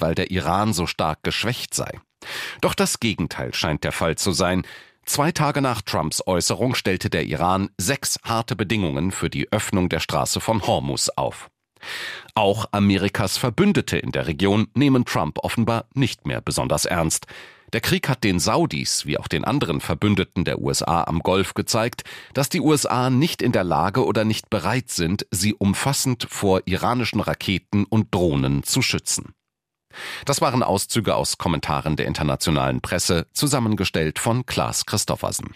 weil der Iran so stark geschwächt sei. Doch das Gegenteil scheint der Fall zu sein. 2 Tage nach Trumps Äußerung stellte der Iran 6 harte Bedingungen für die Öffnung der Straße von Hormuz auf. Auch Amerikas Verbündete in der Region nehmen Trump offenbar nicht mehr besonders ernst. Der Krieg hat den Saudis wie auch den anderen Verbündeten der USA am Golf gezeigt, dass die USA nicht in der Lage oder nicht bereit sind, sie umfassend vor iranischen Raketen und Drohnen zu schützen. Das waren Auszüge aus Kommentaren der internationalen Presse, zusammengestellt von Klaas Christoffersen.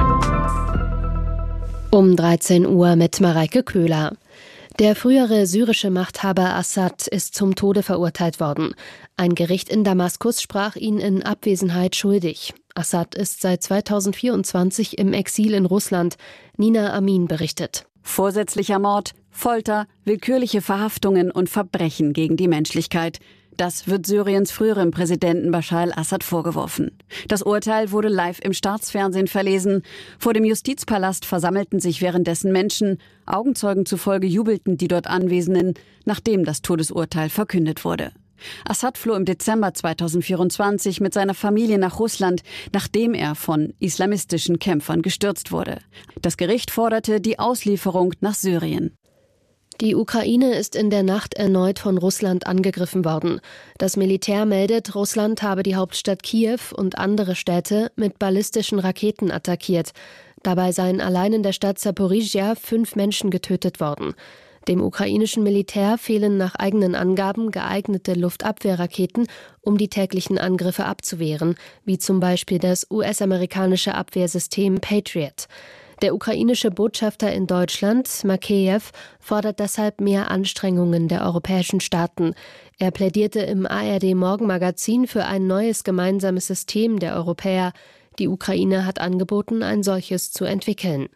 Um 13 Uhr mit Mareike Köhler. Der frühere syrische Machthaber Assad ist zum Tode verurteilt worden. Ein Gericht in Damaskus sprach ihn in Abwesenheit schuldig. Assad ist seit 2024 im Exil in Russland. Nina Amin berichtet. Vorsätzlicher Mord, Folter, willkürliche Verhaftungen und Verbrechen gegen die Menschlichkeit. Das wird Syriens früherem Präsidenten Bashar al-Assad vorgeworfen. Das Urteil wurde live im Staatsfernsehen verlesen. Vor dem Justizpalast versammelten sich währenddessen Menschen. Augenzeugen zufolge jubelten die dort Anwesenden, nachdem das Todesurteil verkündet wurde. Assad floh im Dezember 2024 mit seiner Familie nach Russland, nachdem er von islamistischen Kämpfern gestürzt wurde. Das Gericht forderte die Auslieferung nach Syrien. Die Ukraine ist in der Nacht erneut von Russland angegriffen worden. Das Militär meldet, Russland habe die Hauptstadt Kiew und andere Städte mit ballistischen Raketen attackiert. Dabei seien allein in der Stadt Saporizhia 5 Menschen getötet worden. Dem ukrainischen Militär fehlen nach eigenen Angaben geeignete Luftabwehrraketen, um die täglichen Angriffe abzuwehren, wie zum Beispiel das US-amerikanische Abwehrsystem Patriot. Der ukrainische Botschafter in Deutschland, Makeyev, fordert deshalb mehr Anstrengungen der europäischen Staaten. Er plädierte im ARD-Morgenmagazin für ein neues gemeinsames System der Europäer. Die Ukraine hat angeboten, ein solches zu entwickeln.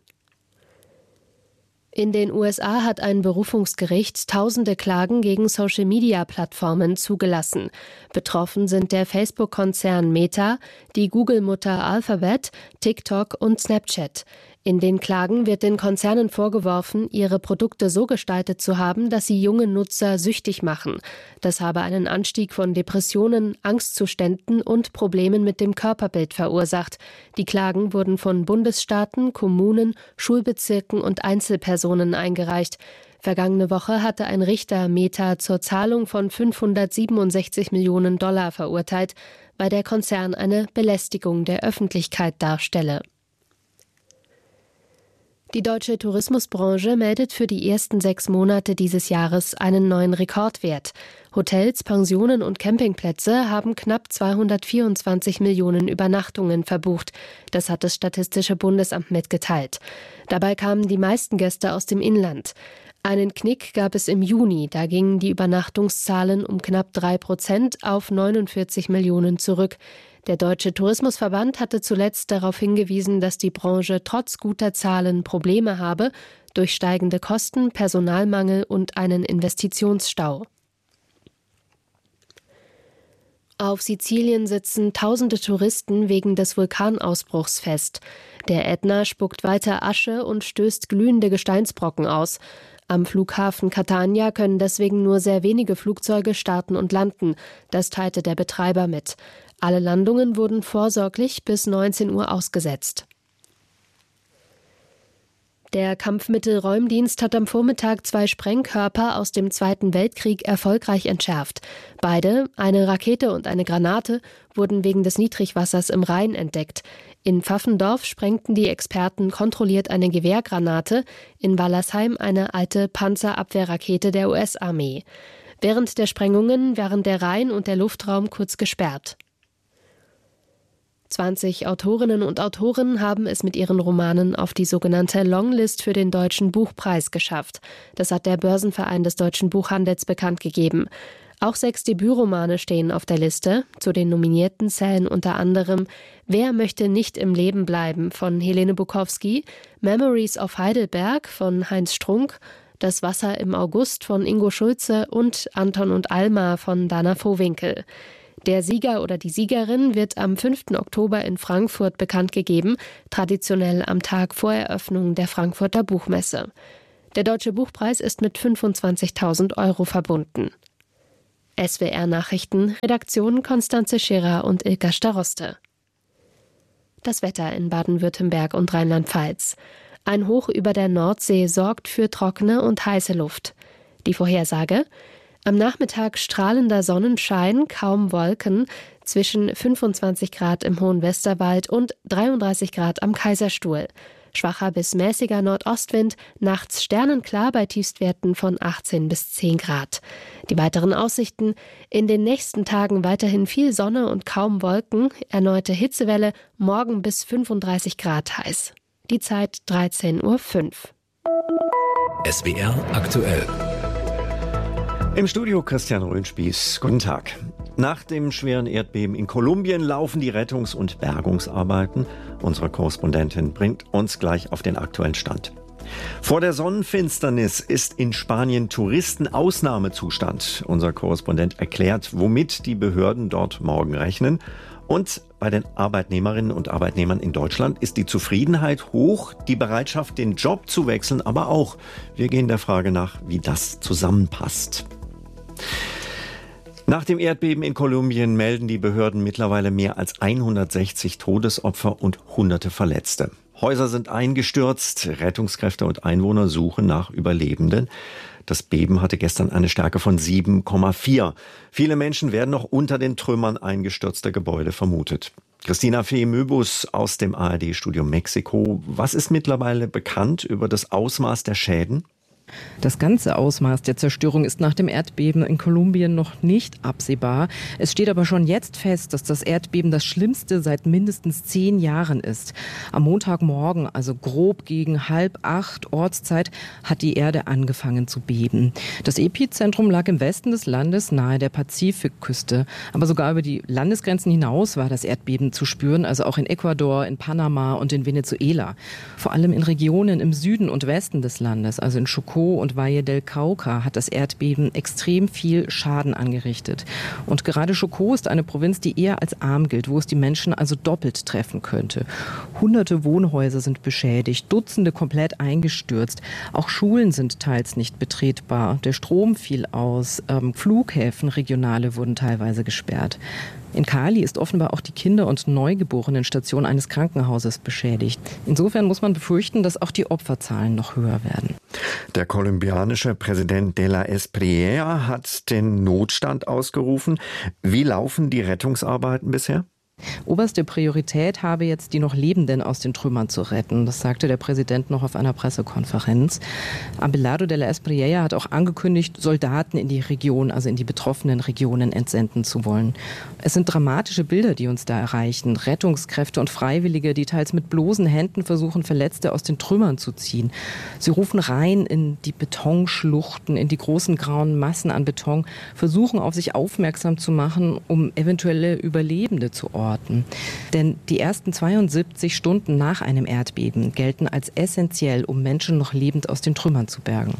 In den USA hat ein Berufungsgericht tausende Klagen gegen Social-Media-Plattformen zugelassen. Betroffen sind der Facebook-Konzern Meta, die Google-Mutter Alphabet, TikTok und Snapchat. In den Klagen wird den Konzernen vorgeworfen, ihre Produkte so gestaltet zu haben, dass sie junge Nutzer süchtig machen. Das habe einen Anstieg von Depressionen, Angstzuständen und Problemen mit dem Körperbild verursacht. Die Klagen wurden von Bundesstaaten, Kommunen, Schulbezirken und Einzelpersonen eingereicht. Vergangene Woche hatte ein Richter Meta zur Zahlung von $567 Millionen verurteilt, weil der Konzern eine Belästigung der Öffentlichkeit darstelle. Die deutsche Tourismusbranche meldet für die ersten 6 Monate dieses Jahres einen neuen Rekordwert. Hotels, Pensionen und Campingplätze haben knapp 224 Millionen Übernachtungen verbucht. Das hat das Statistische Bundesamt mitgeteilt. Dabei kamen die meisten Gäste aus dem Inland. Einen Knick gab es im Juni, da gingen die Übernachtungszahlen um knapp 3% auf 49 Millionen zurück. Der Deutsche Tourismusverband hatte zuletzt darauf hingewiesen, dass die Branche trotz guter Zahlen Probleme habe, durch steigende Kosten, Personalmangel und einen Investitionsstau. Auf Sizilien sitzen tausende Touristen wegen des Vulkanausbruchs fest. Der Ätna spuckt weiter Asche und stößt glühende Gesteinsbrocken aus. Am Flughafen Catania können deswegen nur sehr wenige Flugzeuge starten und landen. Das teilte der Betreiber mit. Alle Landungen wurden vorsorglich bis 19 Uhr ausgesetzt. Der Kampfmittelräumdienst hat am Vormittag 2 Sprengkörper aus dem Zweiten Weltkrieg erfolgreich entschärft. Beide, eine Rakete und eine Granate, wurden wegen des Niedrigwassers im Rhein entdeckt. In Pfaffendorf sprengten die Experten kontrolliert eine Gewehrgranate, in Wallersheim eine alte Panzerabwehrrakete der US-Armee. Während der Sprengungen waren der Rhein und der Luftraum kurz gesperrt. 20 Autorinnen und Autoren haben es mit ihren Romanen auf die sogenannte Longlist für den Deutschen Buchpreis geschafft. Das hat der Börsenverein des deutschen Buchhandels bekannt gegeben. Auch 6 Debütromane stehen auf der Liste. Zu den Nominierten zählen unter anderem Wer möchte nicht im Leben bleiben von Helene Bukowski, Memories of Heidelberg von Heinz Strunk, Das Wasser im August von Ingo Schulze und Anton und Alma von Dana Vohwinkel. Der Sieger oder die Siegerin wird am 5. Oktober in Frankfurt bekannt gegeben, traditionell am Tag vor Eröffnung der Frankfurter Buchmesse. Der Deutsche Buchpreis ist mit 25.000 € verbunden. SWR Nachrichten, Redaktion Konstanze Scherer und Ilka Staroste. Das Wetter in Baden-Württemberg und Rheinland-Pfalz. Ein Hoch über der Nordsee sorgt für trockene und heiße Luft. Die Vorhersage: Am Nachmittag strahlender Sonnenschein, kaum Wolken, zwischen 25 Grad im Hohen Westerwald und 33 Grad am Kaiserstuhl. Schwacher bis mäßiger Nordostwind, nachts sternenklar bei Tiefstwerten von 18 bis 10 Grad. Die weiteren Aussichten: In den nächsten Tagen weiterhin viel Sonne und kaum Wolken, erneute Hitzewelle, morgen bis 35 Grad heiß. Die Zeit 13:05 Uhr. SWR aktuell. Im Studio Christian Röhnspieß. Guten Tag. Nach dem schweren Erdbeben in Kolumbien laufen die Rettungs- und Bergungsarbeiten. Unsere Korrespondentin bringt uns gleich auf den aktuellen Stand. Vor der Sonnenfinsternis ist in Spanien Touristenausnahmezustand. Unser Korrespondent erklärt, womit die Behörden dort morgen rechnen. Und bei den Arbeitnehmerinnen und Arbeitnehmern in Deutschland ist die Zufriedenheit hoch, die Bereitschaft, den Job zu wechseln, aber auch. Wir gehen der Frage nach, wie das zusammenpasst. Nach dem Erdbeben in Kolumbien melden die Behörden mittlerweile mehr als 160 Todesopfer und Hunderte Verletzte. Häuser sind eingestürzt, Rettungskräfte und Einwohner suchen nach Überlebenden. Das Beben hatte gestern eine Stärke von 7,4. Viele Menschen werden noch unter den Trümmern eingestürzter Gebäude vermutet. Christina Fee-Möbus aus dem ARD-Studio Mexiko. Was ist mittlerweile bekannt über das Ausmaß der Schäden? Das ganze Ausmaß der Zerstörung ist nach dem Erdbeben in Kolumbien noch nicht absehbar. Es steht aber schon jetzt fest, dass das Erdbeben das schlimmste seit mindestens 10 Jahren ist. Am Montagmorgen, also grob gegen 7:30 Ortszeit, hat die Erde angefangen zu beben. Das Epizentrum lag im Westen des Landes nahe der Pazifikküste. Aber sogar über die Landesgrenzen hinaus war das Erdbeben zu spüren, also auch in Ecuador, in Panama und in Venezuela. Vor allem in Regionen im Süden und Westen des Landes, also in Chocó und Valle del Cauca, hat das Erdbeben extrem viel Schaden angerichtet. Und gerade Chocó ist eine Provinz, die eher als arm gilt, wo es die Menschen also doppelt treffen könnte. Hunderte Wohnhäuser sind beschädigt, Dutzende komplett eingestürzt. Auch Schulen sind teils nicht betretbar. Der Strom fiel aus, Flughäfen, regionale wurden teilweise gesperrt. In Cali ist offenbar auch die Kinder- und Neugeborenenstation eines Krankenhauses beschädigt. Insofern muss man befürchten, dass auch die Opferzahlen noch höher werden. Der kolumbianische Präsident de la Espriella hat den Notstand ausgerufen. Wie laufen die Rettungsarbeiten bisher? Oberste Priorität habe jetzt, die noch Lebenden aus den Trümmern zu retten. Das sagte der Präsident noch auf einer Pressekonferenz. Abelardo de la Espriella hat auch angekündigt, Soldaten in die Region, also in die betroffenen Regionen entsenden zu wollen. Es sind dramatische Bilder, die uns da erreichen. Rettungskräfte und Freiwillige, die teils mit bloßen Händen versuchen, Verletzte aus den Trümmern zu ziehen. Sie rufen rein in die Betonschluchten, in die großen grauen Massen an Beton, versuchen auf sich aufmerksam zu machen, um eventuelle Überlebende zu orten. Denn die ersten 72 Stunden nach einem Erdbeben gelten als essentiell, um Menschen noch lebend aus den Trümmern zu bergen.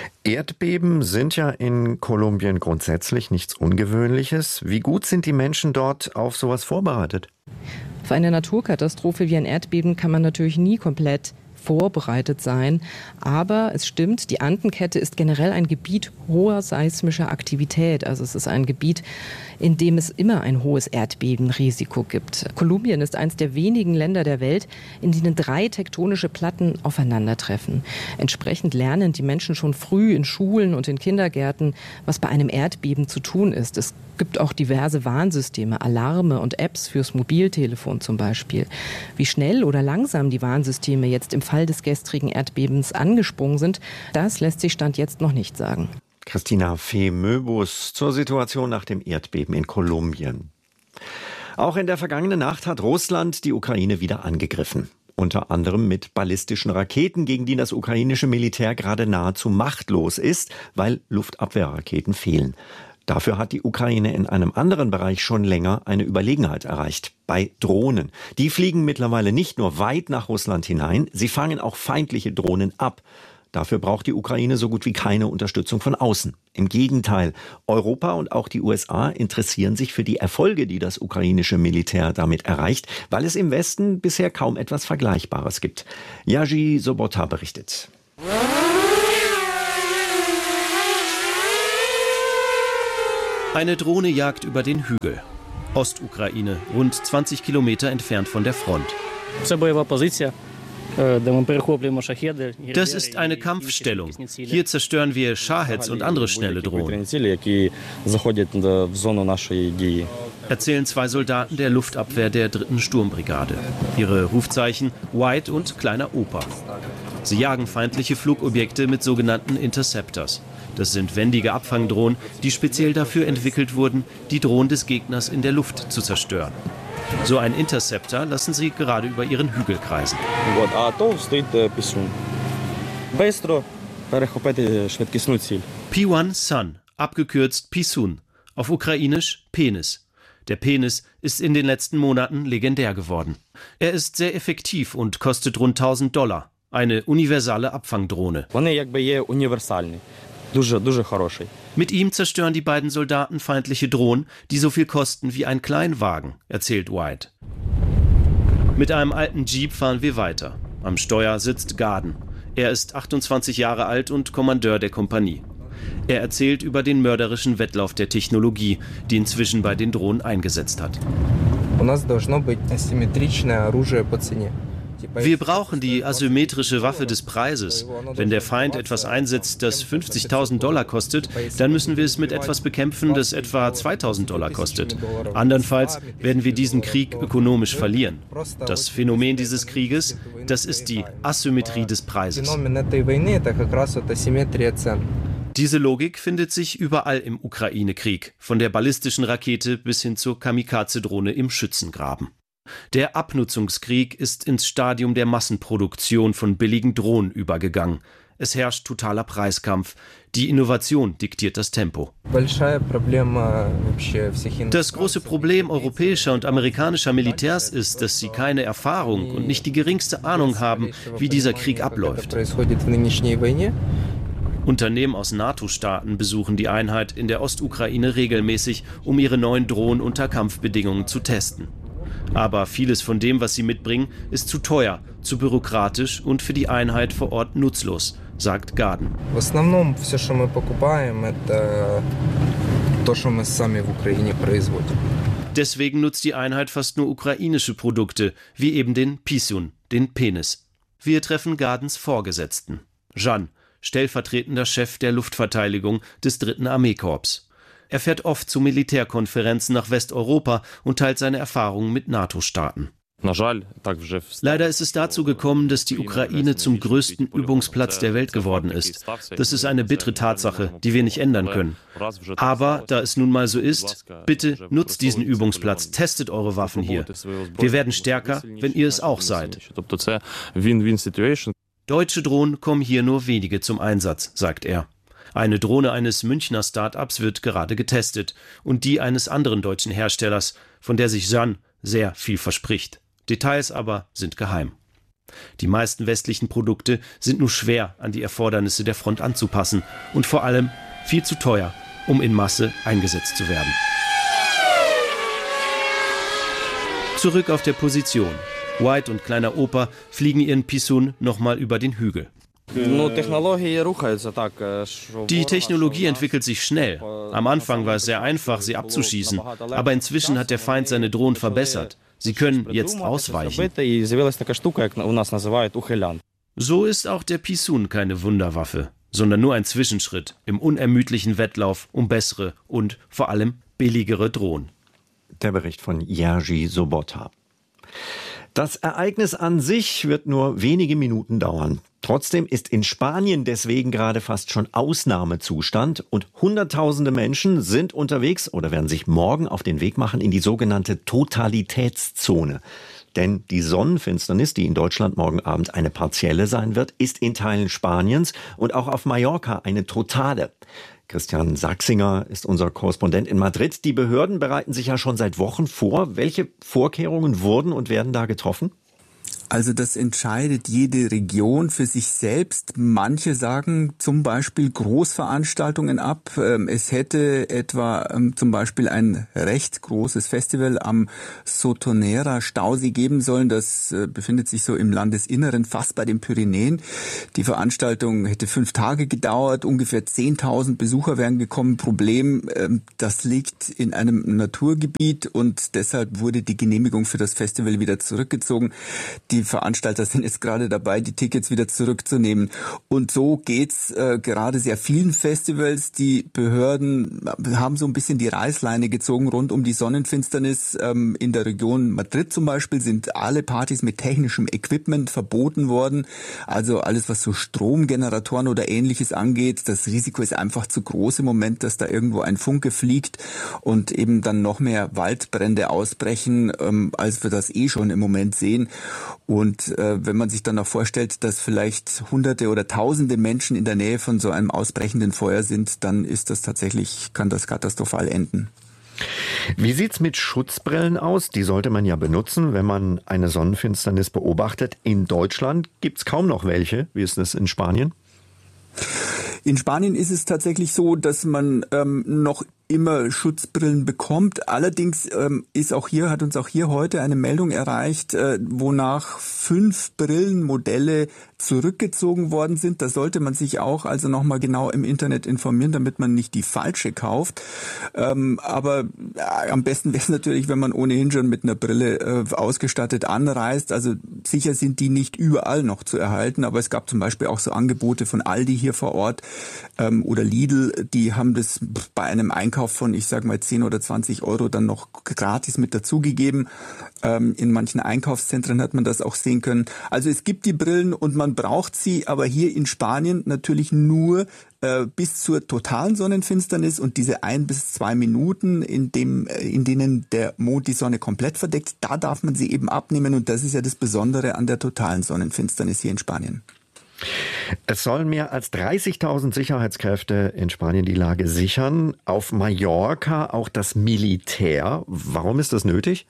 Erdbeben sind ja in Kolumbien grundsätzlich nichts Ungewöhnliches. Wie gut sind die Menschen dort auf sowas vorbereitet? Für eine Naturkatastrophe wie ein Erdbeben kann man natürlich nie komplett vorbereitet sein. Aber es stimmt, die Andenkette ist generell ein Gebiet hoher seismischer Aktivität. Also es ist ein Gebiet, in dem es immer ein hohes Erdbebenrisiko gibt. Kolumbien ist eines der wenigen Länder der Welt, in denen 3 tektonische Platten aufeinandertreffen. Entsprechend lernen die Menschen schon früh in Schulen und in Kindergärten, was bei einem Erdbeben zu tun ist. Es gibt auch diverse Warnsysteme, Alarme und Apps fürs Mobiltelefon zum Beispiel. Wie schnell oder langsam die Warnsysteme jetzt im Fall des gestrigen Erdbebens angesprungen sind, das lässt sich Stand jetzt noch nicht sagen. Christina Fee-Möbus zur Situation nach dem Erdbeben in Kolumbien. Auch in der vergangenen Nacht hat Russland die Ukraine wieder angegriffen. Unter anderem mit ballistischen Raketen, gegen die das ukrainische Militär gerade nahezu machtlos ist, weil Luftabwehrraketen fehlen. Dafür hat die Ukraine in einem anderen Bereich schon länger eine Überlegenheit erreicht, bei Drohnen. Die fliegen mittlerweile nicht nur weit nach Russland hinein, sie fangen auch feindliche Drohnen ab. Dafür braucht die Ukraine so gut wie keine Unterstützung von außen. Im Gegenteil, Europa und auch die USA interessieren sich für die Erfolge, die das ukrainische Militär damit erreicht, weil es im Westen bisher kaum etwas Vergleichbares gibt. Yaji Sobota berichtet. Eine Drohne jagt über den Hügel. Ostukraine, rund 20 Kilometer entfernt von der Front. Das ist eine Kampfstellung. Hier zerstören wir Shaheds und andere schnelle Drohnen, erzählen 2 Soldaten der Luftabwehr der 3. Sturmbrigade. Ihre Rufzeichen White und Kleiner Opa. Sie jagen feindliche Flugobjekte mit sogenannten Interceptors. Das sind wendige Abfangdrohnen, die speziell dafür entwickelt wurden, die Drohnen des Gegners in der Luft zu zerstören. So ein Interceptor lassen sie gerade über ihren Hügel kreisen. P1 Sun, abgekürzt Pisun, auf ukrainisch Penis. Der Penis ist in den letzten Monaten legendär geworden. Er ist sehr effektiv und kostet rund $1000. Eine universale Abfangdrohne. Mit ihm zerstören die beiden Soldaten feindliche Drohnen, die so viel kosten wie ein Kleinwagen, erzählt White. Mit einem alten Jeep fahren wir weiter. Am Steuer sitzt Garden. Er ist 28 Jahre alt und Kommandeur der Kompanie. Er erzählt über den mörderischen Wettlauf der Technologie, die inzwischen bei den Drohnen eingesetzt hat. Wir brauchen die asymmetrische Waffe des Preises. Wenn der Feind etwas einsetzt, das $50.000 kostet, dann müssen wir es mit etwas bekämpfen, das etwa $2.000 kostet. Andernfalls werden wir diesen Krieg ökonomisch verlieren. Das Phänomen dieses Krieges, das ist die Asymmetrie des Preises. Diese Logik findet sich überall im Ukraine-Krieg, von der ballistischen Rakete bis hin zur Kamikaze-Drohne im Schützengraben. Der Abnutzungskrieg ist ins Stadium der Massenproduktion von billigen Drohnen übergegangen. Es herrscht totaler Preiskampf. Die Innovation diktiert das Tempo. Das große Problem europäischer und amerikanischer Militärs ist, dass sie keine Erfahrung und nicht die geringste Ahnung haben, wie dieser Krieg abläuft. Unternehmen aus NATO-Staaten besuchen die Einheit in der Ostukraine regelmäßig, um ihre neuen Drohnen unter Kampfbedingungen zu testen. Aber vieles von dem, was sie mitbringen, ist zu teuer, zu bürokratisch und für die Einheit vor Ort nutzlos, sagt Garden. Deswegen nutzt die Einheit fast nur ukrainische Produkte, wie eben den Pisun, den Penis. Wir treffen Gardens Vorgesetzten. Jan, stellvertretender Chef der Luftverteidigung des 3. Armeekorps. Er fährt oft zu Militärkonferenzen nach Westeuropa und teilt seine Erfahrungen mit NATO-Staaten. Leider ist es dazu gekommen, dass die Ukraine zum größten Übungsplatz der Welt geworden ist. Das ist eine bittere Tatsache, die wir nicht ändern können. Aber da es nun mal so ist, bitte nutzt diesen Übungsplatz, testet eure Waffen hier. Wir werden stärker, wenn ihr es auch seid. Deutsche Drohnen kommen hier nur wenige zum Einsatz, sagt er. Eine Drohne eines Münchner Start-ups wird gerade getestet und die eines anderen deutschen Herstellers, von der sich Jan sehr viel verspricht. Details aber sind geheim. Die meisten westlichen Produkte sind nur schwer an die Erfordernisse der Front anzupassen und vor allem viel zu teuer, um in Masse eingesetzt zu werden. Zurück auf der Position. White und Kleiner Opa fliegen ihren Pisun nochmal über den Hügel. Die Technologie entwickelt sich schnell. Am Anfang war es sehr einfach, sie abzuschießen. Aber inzwischen hat der Feind seine Drohnen verbessert. Sie können jetzt ausweichen. So ist auch der Pisun keine Wunderwaffe, sondern nur ein Zwischenschritt im unermüdlichen Wettlauf um bessere und vor allem billigere Drohnen. Der Bericht von Jerzy Sobota. Das Ereignis an sich wird nur wenige Minuten dauern. Trotzdem ist in Spanien deswegen gerade fast schon Ausnahmezustand und Hunderttausende Menschen sind unterwegs oder werden sich morgen auf den Weg machen in die sogenannte Totalitätszone. Denn die Sonnenfinsternis, die in Deutschland morgen Abend eine partielle sein wird, ist in Teilen Spaniens und auch auf Mallorca eine totale. Christian Sachsinger ist unser Korrespondent in Madrid. Die Behörden bereiten sich ja schon seit Wochen vor. Welche Vorkehrungen wurden und werden da getroffen? Also das entscheidet jede Region für sich selbst. Manche sagen zum Beispiel Großveranstaltungen ab. Es hätte etwa zum Beispiel ein recht großes Festival am Sotonera Stausee geben sollen. Das befindet sich so im Landesinneren, fast bei den Pyrenäen. Die Veranstaltung hätte 5 Tage gedauert. Ungefähr 10.000 Besucher wären gekommen. Problem, das liegt in einem Naturgebiet und deshalb wurde die Genehmigung für das Festival wieder zurückgezogen. Die Veranstalter sind jetzt gerade dabei, die Tickets wieder zurückzunehmen. Und so geht's gerade sehr vielen Festivals. Die Behörden haben so ein bisschen die Reißleine gezogen rund um die Sonnenfinsternis. In der Region Madrid zum Beispiel sind alle Partys mit technischem Equipment verboten worden. Also alles, was so Stromgeneratoren oder Ähnliches angeht. Das Risiko ist einfach zu groß im Moment, dass da irgendwo ein Funke fliegt und eben dann noch mehr Waldbrände ausbrechen, als wir das schon im Moment sehen. Und wenn man sich dann noch vorstellt, dass vielleicht Hunderte oder Tausende Menschen in der Nähe von so einem ausbrechenden Feuer sind, dann kann das katastrophal enden. Wie sieht's mit Schutzbrillen aus? Die sollte man ja benutzen, wenn man eine Sonnenfinsternis beobachtet. In Deutschland gibt's kaum noch welche. Wie ist das in Spanien? In Spanien ist es tatsächlich so, dass man noch immer Schutzbrillen bekommt. Allerdings hat uns auch hier heute eine Meldung erreicht, wonach 5 Brillenmodelle zurückgezogen worden sind. Da sollte man sich auch also nochmal genau im Internet informieren, damit man nicht die falsche kauft. Aber am besten wäre es natürlich, wenn man ohnehin schon mit einer Brille ausgestattet anreist. Also sicher sind die nicht überall noch zu erhalten, aber es gab zum Beispiel auch so Angebote von Aldi hier vor Ort oder Lidl, die haben das bei einem Einkauf von, ich sag mal, 10 oder 20 Euro dann noch gratis mit dazugegeben. In manchen Einkaufszentren hat man das auch sehen können. Also es gibt die Brillen und man braucht sie, aber hier in Spanien natürlich nur bis zur totalen Sonnenfinsternis und diese 1 bis 2 Minuten, in denen der Mond die Sonne komplett verdeckt, da darf man sie eben abnehmen und das ist ja das Besondere an der totalen Sonnenfinsternis hier in Spanien. Es sollen mehr als 30.000 Sicherheitskräfte in Spanien die Lage sichern. Auf Mallorca auch das Militär. Warum ist das nötig?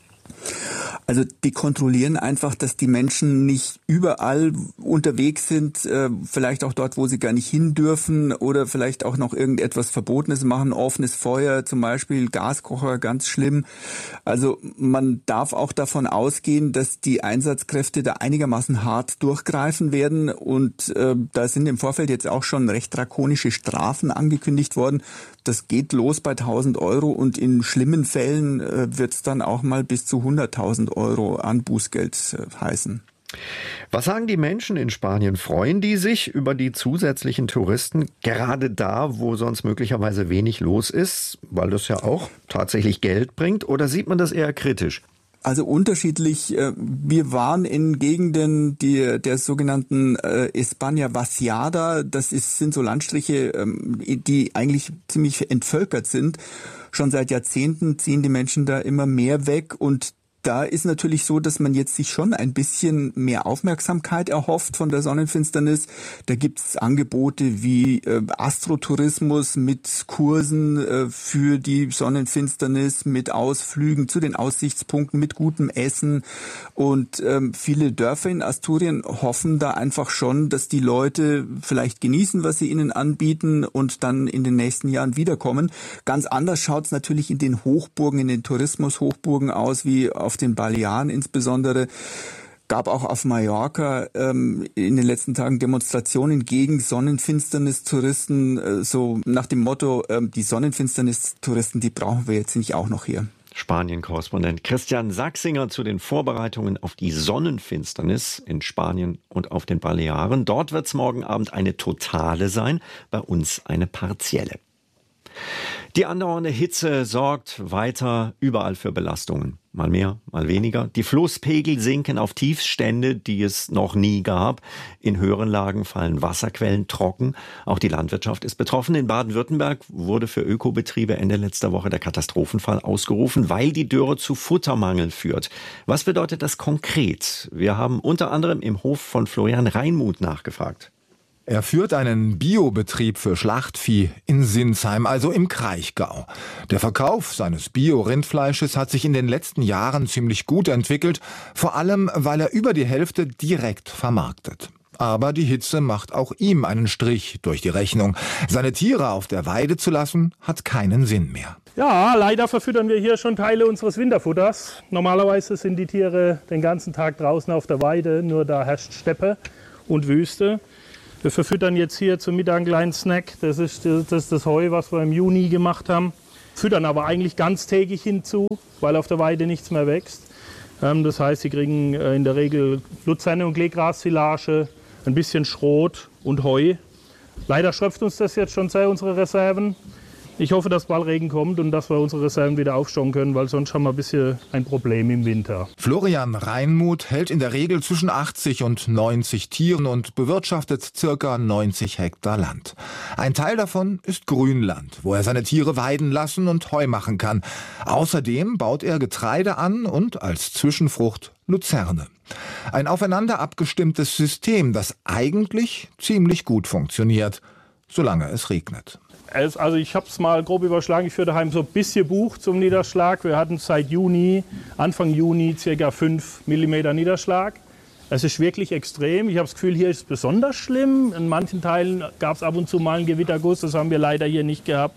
Also die kontrollieren einfach, dass die Menschen nicht überall unterwegs sind, vielleicht auch dort, wo sie gar nicht hin dürfen oder vielleicht auch noch irgendetwas Verbotenes machen, offenes Feuer zum Beispiel, Gaskocher, ganz schlimm. Also man darf auch davon ausgehen, dass die Einsatzkräfte da einigermaßen hart durchgreifen werden und da sind im Vorfeld jetzt auch schon recht drakonische Strafen angekündigt worden. Das geht los bei 1.000 Euro und in schlimmen Fällen wird es dann auch mal bis zu 100.000 Euro an Bußgeld heißen. Was sagen die Menschen in Spanien? Freuen die sich über die zusätzlichen Touristen, gerade da, wo sonst möglicherweise wenig los ist, weil das ja auch tatsächlich Geld bringt, oder sieht man das eher kritisch? Also unterschiedlich. Wir waren in Gegenden der sogenannten España Vaciada. Sind so Landstriche, die eigentlich ziemlich entvölkert sind. Schon seit Jahrzehnten ziehen die Menschen da immer mehr weg und da ist natürlich so, dass man jetzt sich schon ein bisschen mehr Aufmerksamkeit erhofft von der Sonnenfinsternis. Da gibt es Angebote wie Astrotourismus mit Kursen für die Sonnenfinsternis, mit Ausflügen zu den Aussichtspunkten, mit gutem Essen. Und viele Dörfer in Asturien hoffen da einfach schon, dass die Leute vielleicht genießen, was sie ihnen anbieten und dann in den nächsten Jahren wiederkommen. Ganz anders schaut es natürlich in den Hochburgen, in den Tourismushochburgen aus, wie auf den Balearen insbesondere. Gab auch auf Mallorca in den letzten Tagen Demonstrationen gegen Sonnenfinsternis-Touristen, so nach dem Motto, die Sonnenfinsternis-Touristen, die brauchen wir jetzt nicht auch noch hier. Spanien-Korrespondent Christian Sachsinger zu den Vorbereitungen auf die Sonnenfinsternis in Spanien und auf den Balearen. Dort wird es morgen Abend eine totale sein, bei uns eine partielle. Die andauernde Hitze sorgt weiter überall für Belastungen. Mal mehr, mal weniger. Die Flusspegel sinken auf Tiefstände, die es noch nie gab. In höheren Lagen fallen Wasserquellen trocken. Auch die Landwirtschaft ist betroffen. In Baden-Württemberg wurde für Ökobetriebe Ende letzter Woche der Katastrophenfall ausgerufen, weil die Dürre zu Futtermangel führt. Was bedeutet das konkret? Wir haben unter anderem im Hof von Florian Reinmuth nachgefragt. Er führt einen Biobetrieb für Schlachtvieh in Sinsheim, also im Kraichgau. Der Verkauf seines Bio-Rindfleisches hat sich in den letzten Jahren ziemlich gut entwickelt, vor allem weil er über die Hälfte direkt vermarktet. Aber die Hitze macht auch ihm einen Strich durch die Rechnung. Seine Tiere auf der Weide zu lassen, hat keinen Sinn mehr. Ja, leider verfüttern wir hier schon Teile unseres Winterfutters. Normalerweise sind die Tiere den ganzen Tag draußen auf der Weide, nur da herrscht Steppe und Wüste. Wir verfüttern jetzt hier zum Mittag einen kleinen Snack. Das ist das Heu, was wir im Juni gemacht haben. Füttern aber eigentlich ganztägig hinzu, weil auf der Weide nichts mehr wächst. Das heißt, sie kriegen in der Regel Luzerne- und Kleegrassilage, ein bisschen Schrot und Heu. Leider schröpft uns das jetzt schon sehr, unsere Reserven. Ich hoffe, dass bald Regen kommt und dass wir unsere Reserven wieder aufstocken können, weil sonst haben wir ein bisschen ein Problem im Winter. Florian Reinmuth hält in der Regel zwischen 80 und 90 Tieren und bewirtschaftet ca. 90 Hektar Land. Ein Teil davon ist Grünland, wo er seine Tiere weiden lassen und Heu machen kann. Außerdem baut er Getreide an und als Zwischenfrucht Luzerne. Ein aufeinander abgestimmtes System, das eigentlich ziemlich gut funktioniert, solange es regnet. Also ich habe es mal grob überschlagen, ich führe daheim so ein bisschen Buch zum Niederschlag. Wir hatten seit Anfang Juni ca. 5 mm Niederschlag. Es ist wirklich extrem. Ich habe das Gefühl, hier ist es besonders schlimm. In manchen Teilen gab es ab und zu mal einen Gewitterguss, das haben wir leider hier nicht gehabt.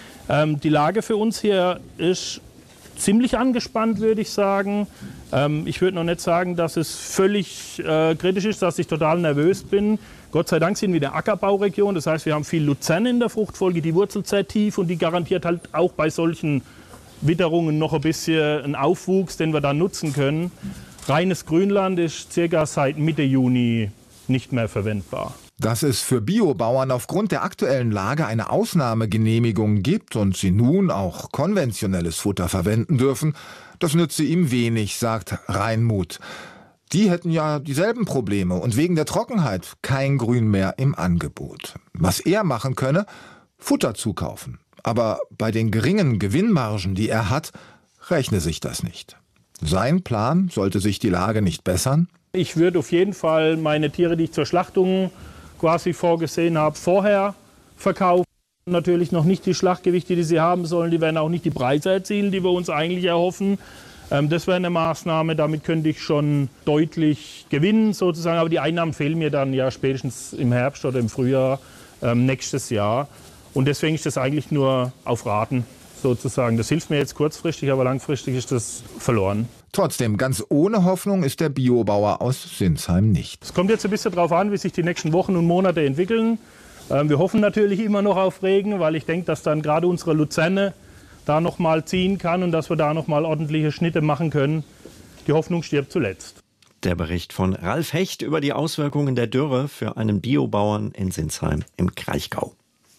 Die Lage für uns hier ist ziemlich angespannt, würde ich sagen. Ich würde noch nicht sagen, dass es völlig kritisch ist, dass ich total nervös bin. Gott sei Dank sind wir in der Ackerbauregion, das heißt, wir haben viel Luzerne in der Fruchtfolge, die wurzelt sehr tief und die garantiert halt auch bei solchen Witterungen noch ein bisschen einen Aufwuchs, den wir dann nutzen können. Reines Grünland ist circa seit Mitte Juni nicht mehr verwendbar. Dass es für Biobauern aufgrund der aktuellen Lage eine Ausnahmegenehmigung gibt und sie nun auch konventionelles Futter verwenden dürfen, das nütze ihm wenig, sagt Reinmuth. Die hätten ja dieselben Probleme und wegen der Trockenheit kein Grün mehr im Angebot. Was er machen könne, Futter zukaufen. Aber bei den geringen Gewinnmargen, die er hat, rechne sich das nicht. Sein Plan, sollte sich die Lage nicht bessern? Ich würde auf jeden Fall meine Tiere, die ich zur Schlachtung quasi vorgesehen habe, vorher verkaufen. Natürlich noch nicht die Schlachtgewichte, die sie haben sollen. Die werden auch nicht die Preise erzielen, die wir uns eigentlich erhoffen. Das wäre eine Maßnahme, damit könnte ich schon deutlich gewinnen sozusagen. Aber die Einnahmen fehlen mir dann ja spätestens im Herbst oder im Frühjahr nächstes Jahr. Und deswegen ist das eigentlich nur auf Raten sozusagen. Das hilft mir jetzt kurzfristig, aber langfristig ist das verloren. Trotzdem, ganz ohne Hoffnung ist der Biobauer aus Sinsheim nicht. Es kommt jetzt ein bisschen darauf an, wie sich die nächsten Wochen und Monate entwickeln. Wir hoffen natürlich immer noch auf Regen, weil ich denke, dass dann gerade unsere Luzerne da noch mal ziehen kann und dass wir da noch mal ordentliche Schnitte machen können. Die Hoffnung stirbt zuletzt. Der Bericht von Ralf Hecht über die Auswirkungen der Dürre für einen Biobauern in Sinsheim im Kraichgau.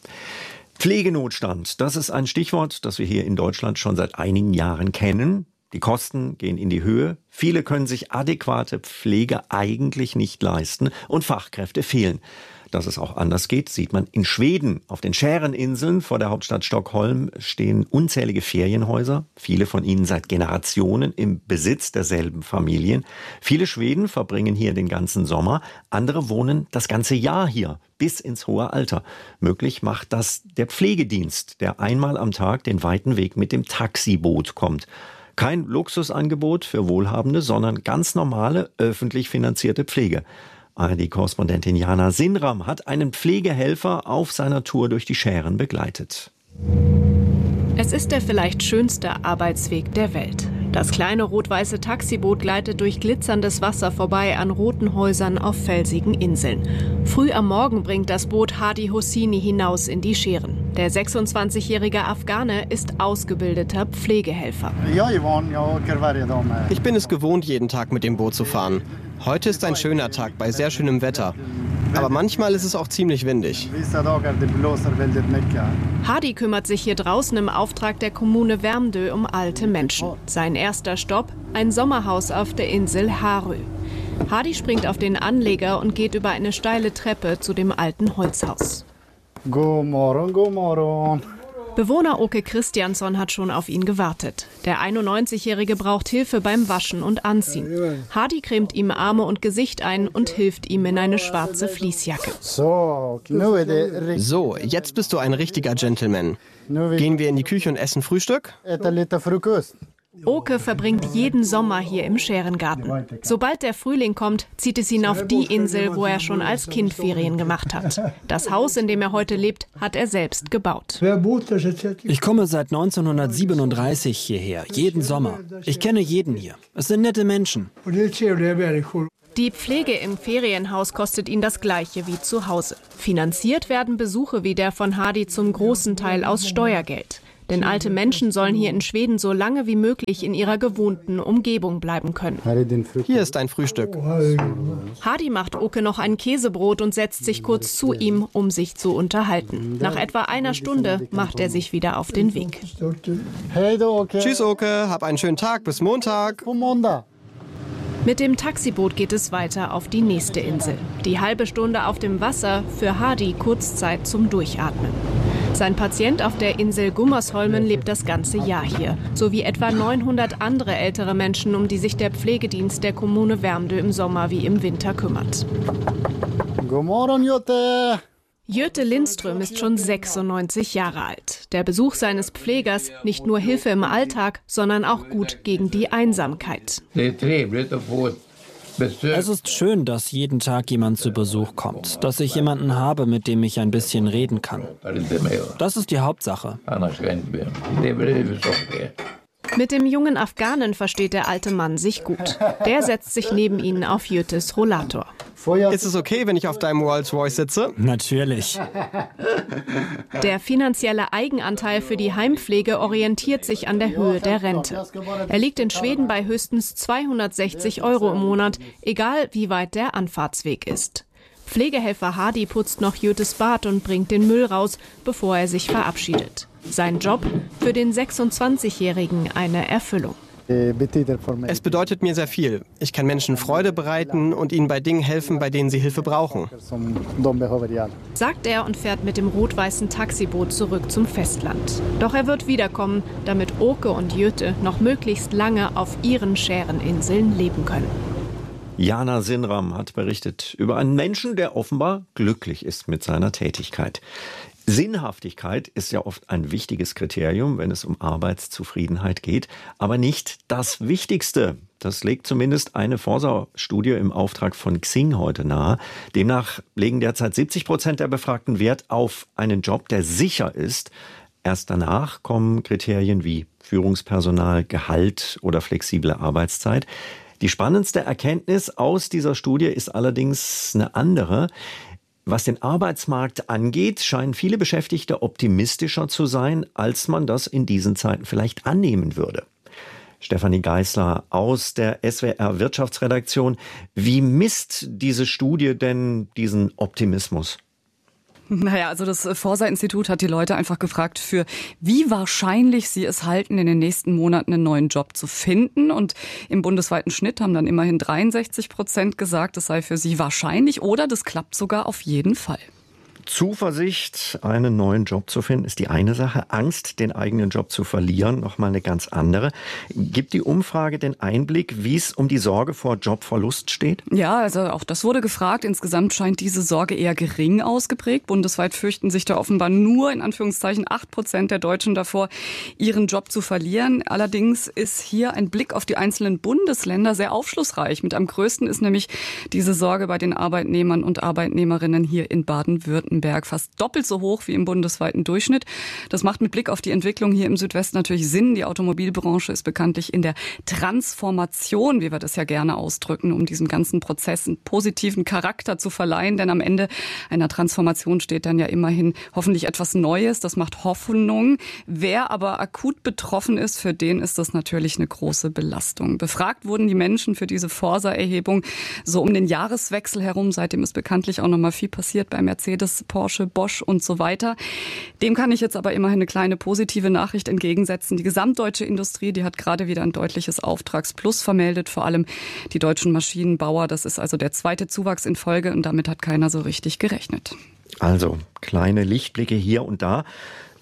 Pflegenotstand, das ist ein Stichwort, das wir hier in Deutschland schon seit einigen Jahren kennen. Die Kosten gehen in die Höhe. Viele können sich adäquate Pflege eigentlich nicht leisten und Fachkräfte fehlen. Dass es auch anders geht, sieht man in Schweden. Auf den Schäreninseln vor der Hauptstadt Stockholm stehen unzählige Ferienhäuser, viele von ihnen seit Generationen im Besitz derselben Familien. Viele Schweden verbringen hier den ganzen Sommer, andere wohnen das ganze Jahr hier, bis ins hohe Alter. Möglich macht das der Pflegedienst, der einmal am Tag den weiten Weg mit dem Taxiboot kommt. Kein Luxusangebot für Wohlhabende, sondern ganz normale, öffentlich finanzierte Pflege. ARD-Korrespondentin Jana Sinram hat einen Pflegehelfer auf seiner Tour durch die Schären begleitet. Es ist der vielleicht schönste Arbeitsweg der Welt. Das kleine rot-weiße Taxiboot gleitet durch glitzerndes Wasser vorbei an roten Häusern auf felsigen Inseln. Früh am Morgen bringt das Boot Hadi Hosseini hinaus in die Schären. Der 26-jährige Afghane ist ausgebildeter Pflegehelfer. Ich bin es gewohnt, jeden Tag mit dem Boot zu fahren. Heute ist ein schöner Tag bei sehr schönem Wetter. Aber manchmal ist es auch ziemlich windig. Hadi kümmert sich hier draußen im Auftrag der Kommune Värmdö um alte Menschen. Sein erster Stopp, ein Sommerhaus auf der Insel Harö. Hadi springt auf den Anleger und geht über eine steile Treppe zu dem alten Holzhaus. God morgon, god morgon. Bewohner Åke Christiansson hat schon auf ihn gewartet. Der 91-Jährige braucht Hilfe beim Waschen und Anziehen. Hadi cremt ihm Arme und Gesicht ein und hilft ihm in eine schwarze Fließjacke. So, jetzt bist du ein richtiger Gentleman. Gehen wir in die Küche und essen Frühstück? Åke verbringt jeden Sommer hier im Scherengarten. Sobald der Frühling kommt, zieht es ihn auf die Insel, wo er schon als Kind Ferien gemacht hat. Das Haus, in dem er heute lebt, hat er selbst gebaut. Ich komme seit 1937 hierher, jeden Sommer. Ich kenne jeden hier. Es sind nette Menschen. Die Pflege im Ferienhaus kostet ihn das Gleiche wie zu Hause. Finanziert werden Besuche wie der von Hadi zum großen Teil aus Steuergeld. Denn alte Menschen sollen hier in Schweden so lange wie möglich in ihrer gewohnten Umgebung bleiben können. Hier ist dein Frühstück. Hadi macht Åke noch ein Käsebrot und setzt sich kurz zu ihm, um sich zu unterhalten. Nach etwa einer Stunde macht er sich wieder auf den Weg. Tschüss, Åke. Hab einen schönen Tag. Bis Montag. Mit dem Taxiboot geht es weiter auf die nächste Insel. Die halbe Stunde auf dem Wasser, für Hadi Kurzzeit zum Durchatmen. Sein Patient auf der Insel Gummersholmen lebt das ganze Jahr hier, sowie etwa 900 andere ältere Menschen, um die sich der Pflegedienst der Kommune Värmdö im Sommer wie im Winter kümmert. Jöte Lindström ist schon 96 Jahre alt. Der Besuch seines Pflegers nicht nur Hilfe im Alltag, sondern auch gut gegen die Einsamkeit. Es ist schön, dass jeden Tag jemand zu Besuch kommt, dass ich jemanden habe, mit dem ich ein bisschen reden kann. Das ist die Hauptsache. Mit dem jungen Afghanen versteht der alte Mann sich gut. Der setzt sich neben ihn auf Jötes Rollator. Ist es okay, wenn ich auf deinem Rolls-Royce sitze? Natürlich. Der finanzielle Eigenanteil für die Heimpflege orientiert sich an der Höhe der Rente. Er liegt in Schweden bei höchstens 260 € im Monat, egal wie weit der Anfahrtsweg ist. Pflegehelfer Hadi putzt noch Jötes Bad und bringt den Müll raus, bevor er sich verabschiedet. Sein Job für den 26-Jährigen eine Erfüllung. Es bedeutet mir sehr viel. Ich kann Menschen Freude bereiten und ihnen bei Dingen helfen, bei denen sie Hilfe brauchen. Sagt er und fährt mit dem rot-weißen Taxiboot zurück zum Festland. Doch er wird wiederkommen, damit Åke und Jöte noch möglichst lange auf ihren Schereninseln leben können. Jana Sinram hat berichtet über einen Menschen, der offenbar glücklich ist mit seiner Tätigkeit. Sinnhaftigkeit ist ja oft ein wichtiges Kriterium, wenn es um Arbeitszufriedenheit geht, aber nicht das Wichtigste. Das legt zumindest eine Forsa-Studie im Auftrag von Xing heute nahe. Demnach legen derzeit 70% der Befragten Wert auf einen Job, der sicher ist. Erst danach kommen Kriterien wie Führungspersonal, Gehalt oder flexible Arbeitszeit. Die spannendste Erkenntnis aus dieser Studie ist allerdings eine andere. Was den Arbeitsmarkt angeht, scheinen viele Beschäftigte optimistischer zu sein, als man das in diesen Zeiten vielleicht annehmen würde. Stefanie Geisler aus der SWR Wirtschaftsredaktion. Wie misst diese Studie denn diesen Optimismus? Naja, also das Forsa-Institut hat die Leute einfach gefragt, für wie wahrscheinlich sie es halten, in den nächsten Monaten einen neuen Job zu finden. Und im bundesweiten Schnitt haben dann immerhin 63% gesagt, es sei für sie wahrscheinlich oder das klappt sogar auf jeden Fall. Zuversicht, einen neuen Job zu finden, ist die eine Sache. Angst, den eigenen Job zu verlieren, nochmal eine ganz andere. Gibt die Umfrage den Einblick, wie es um die Sorge vor Jobverlust steht? Ja, also auch das wurde gefragt. Insgesamt scheint diese Sorge eher gering ausgeprägt. Bundesweit fürchten sich da offenbar nur, in Anführungszeichen, 8% der Deutschen davor, ihren Job zu verlieren. Allerdings ist hier ein Blick auf die einzelnen Bundesländer sehr aufschlussreich. Mit am größten ist nämlich diese Sorge bei den Arbeitnehmern und Arbeitnehmerinnen hier in Baden-Württemberg. Fast doppelt so hoch wie im bundesweiten Durchschnitt. Das macht mit Blick auf die Entwicklung hier im Südwesten natürlich Sinn. Die Automobilbranche ist bekanntlich in der Transformation, wie wir das ja gerne ausdrücken, um diesem ganzen Prozess einen positiven Charakter zu verleihen. Denn am Ende einer Transformation steht dann ja immerhin hoffentlich etwas Neues. Das macht Hoffnung. Wer aber akut betroffen ist, für den ist das natürlich eine große Belastung. Befragt wurden die Menschen für diese Forsa-Erhebung so um den Jahreswechsel herum. Seitdem ist bekanntlich auch noch mal viel passiert bei Mercedes, Porsche, Bosch und so weiter. Dem kann ich jetzt aber immerhin eine kleine positive Nachricht entgegensetzen. Die gesamtdeutsche Industrie, die hat gerade wieder ein deutliches Auftragsplus vermeldet, vor allem die deutschen Maschinenbauer. Das ist also der zweite Zuwachs in Folge und damit hat keiner so richtig gerechnet. Also kleine Lichtblicke hier und da.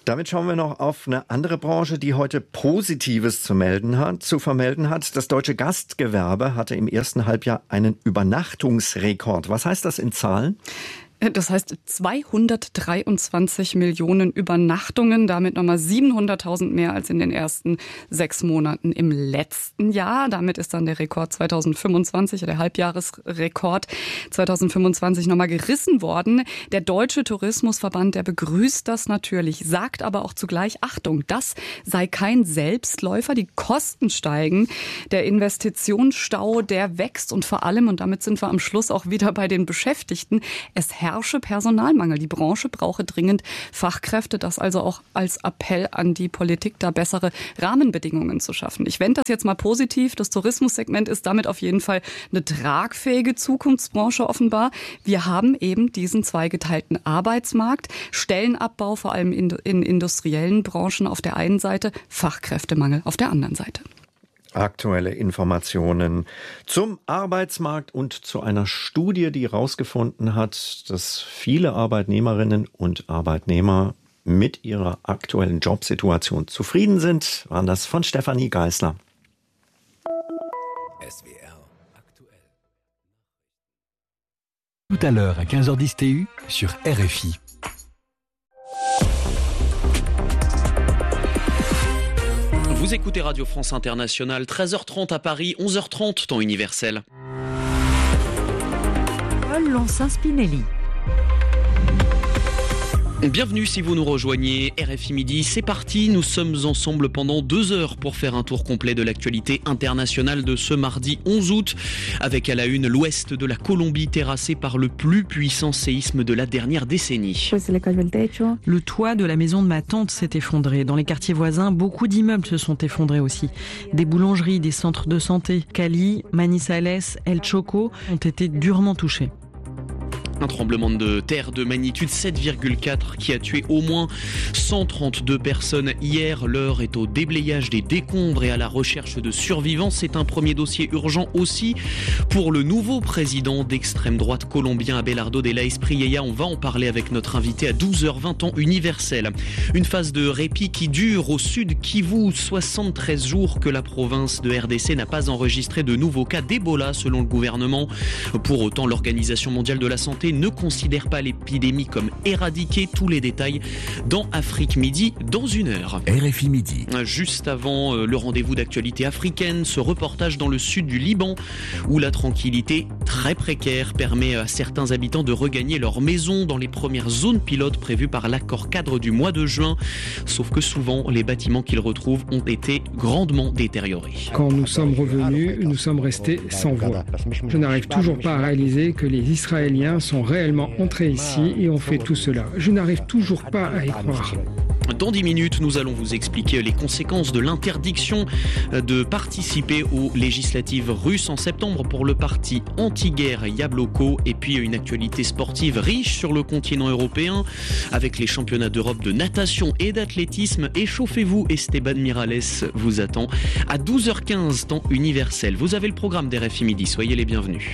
Damit schauen wir noch auf eine andere Branche, die heute Positives zu vermelden hat. Das deutsche Gastgewerbe hatte im ersten Halbjahr einen Übernachtungsrekord. Was heißt das in Zahlen? Das heißt 223 Millionen Übernachtungen, damit nochmal 700.000 mehr als in den ersten 6 Monaten im letzten Jahr. Damit ist dann der Rekord 2025, der Halbjahresrekord 2025 nochmal gerissen worden. Der Deutsche Tourismusverband, der begrüßt das natürlich, sagt aber auch zugleich, Achtung, das sei kein Selbstläufer, die Kosten steigen, der Investitionsstau, der wächst und vor allem, und damit sind wir am Schluss auch wieder bei den Beschäftigten, es herrsche Personalmangel. Die Branche brauche dringend Fachkräfte. Das also auch als Appell an die Politik, da bessere Rahmenbedingungen zu schaffen. Ich wende das jetzt mal positiv. Das Tourismussegment ist damit auf jeden Fall eine tragfähige Zukunftsbranche offenbar. Wir haben eben diesen zweigeteilten Arbeitsmarkt, Stellenabbau vor allem in industriellen Branchen auf der einen Seite, Fachkräftemangel auf der anderen Seite. Aktuelle Informationen zum Arbeitsmarkt und zu einer Studie, die herausgefunden hat, dass viele Arbeitnehmerinnen und Arbeitnehmer mit ihrer aktuellen Jobsituation zufrieden sind, waren das von Stefanie Geisler. SWR aktuell. Tout à l'heure à 15h10 TU sur RFI. Vous écoutez Radio France Internationale, 13h30 à Paris, 11h30 temps universel. Paul Lancin-Spinelli. Bienvenue si vous nous rejoignez, RFI Midi, c'est parti, nous sommes ensemble pendant 2 heures pour faire un tour complet de l'actualité internationale de ce mardi 11 août, avec à la une l'ouest de la Colombie terrassé par le plus puissant séisme de la dernière décennie. Le toit de la maison de ma tante s'est effondré. Dans les quartiers voisins, beaucoup d'immeubles se sont effondrés aussi. Des boulangeries, des centres de santé, Cali, Manizales, El Choco ont été durement touchés. Un tremblement de terre de magnitude 7,4 qui a tué au moins 132 personnes hier. L'heure est au déblayage des décombres et à la recherche de survivants. C'est un premier dossier urgent aussi pour le nouveau président d'extrême droite colombien Abelardo de la Espriella. On va en parler avec notre invité à 12h20 temps universel. Une phase de répit qui dure au sud Kivu. 73 jours que la province de RDC n'a pas enregistré de nouveaux cas d'Ebola selon le gouvernement. Pour autant, l'Organisation mondiale de la santé ne considère pas l'épidémie comme éradiquée. Tous les détails dans Afrique Midi dans 1 heure. RFI Midi. Juste avant le rendez-vous d'actualité africaine, ce reportage dans le sud du Liban où la tranquillité très précaire permet à certains habitants de regagner leur maison dans les premières zones pilotes prévues par l'accord cadre du mois de juin. Sauf que souvent, les bâtiments qu'ils retrouvent ont été grandement détériorés. Quand nous sommes revenus, nous sommes restés sans voix. Je n'arrive toujours pas à réaliser que les Israéliens sont réellement entrés ici et ont fait tout cela. Je n'arrive toujours pas à y croire. Dans 10 minutes, nous allons vous expliquer les conséquences de l'interdiction de participer aux législatives russes en septembre pour le parti anti-guerre Yabloko. Et puis une actualité sportive riche sur le continent européen avec les championnats d'Europe de natation et d'athlétisme. Échauffez-vous, Esteban Miralles vous attend à 12h15 temps universel. Vous avez le programme d'RFI Midi, soyez les bienvenus.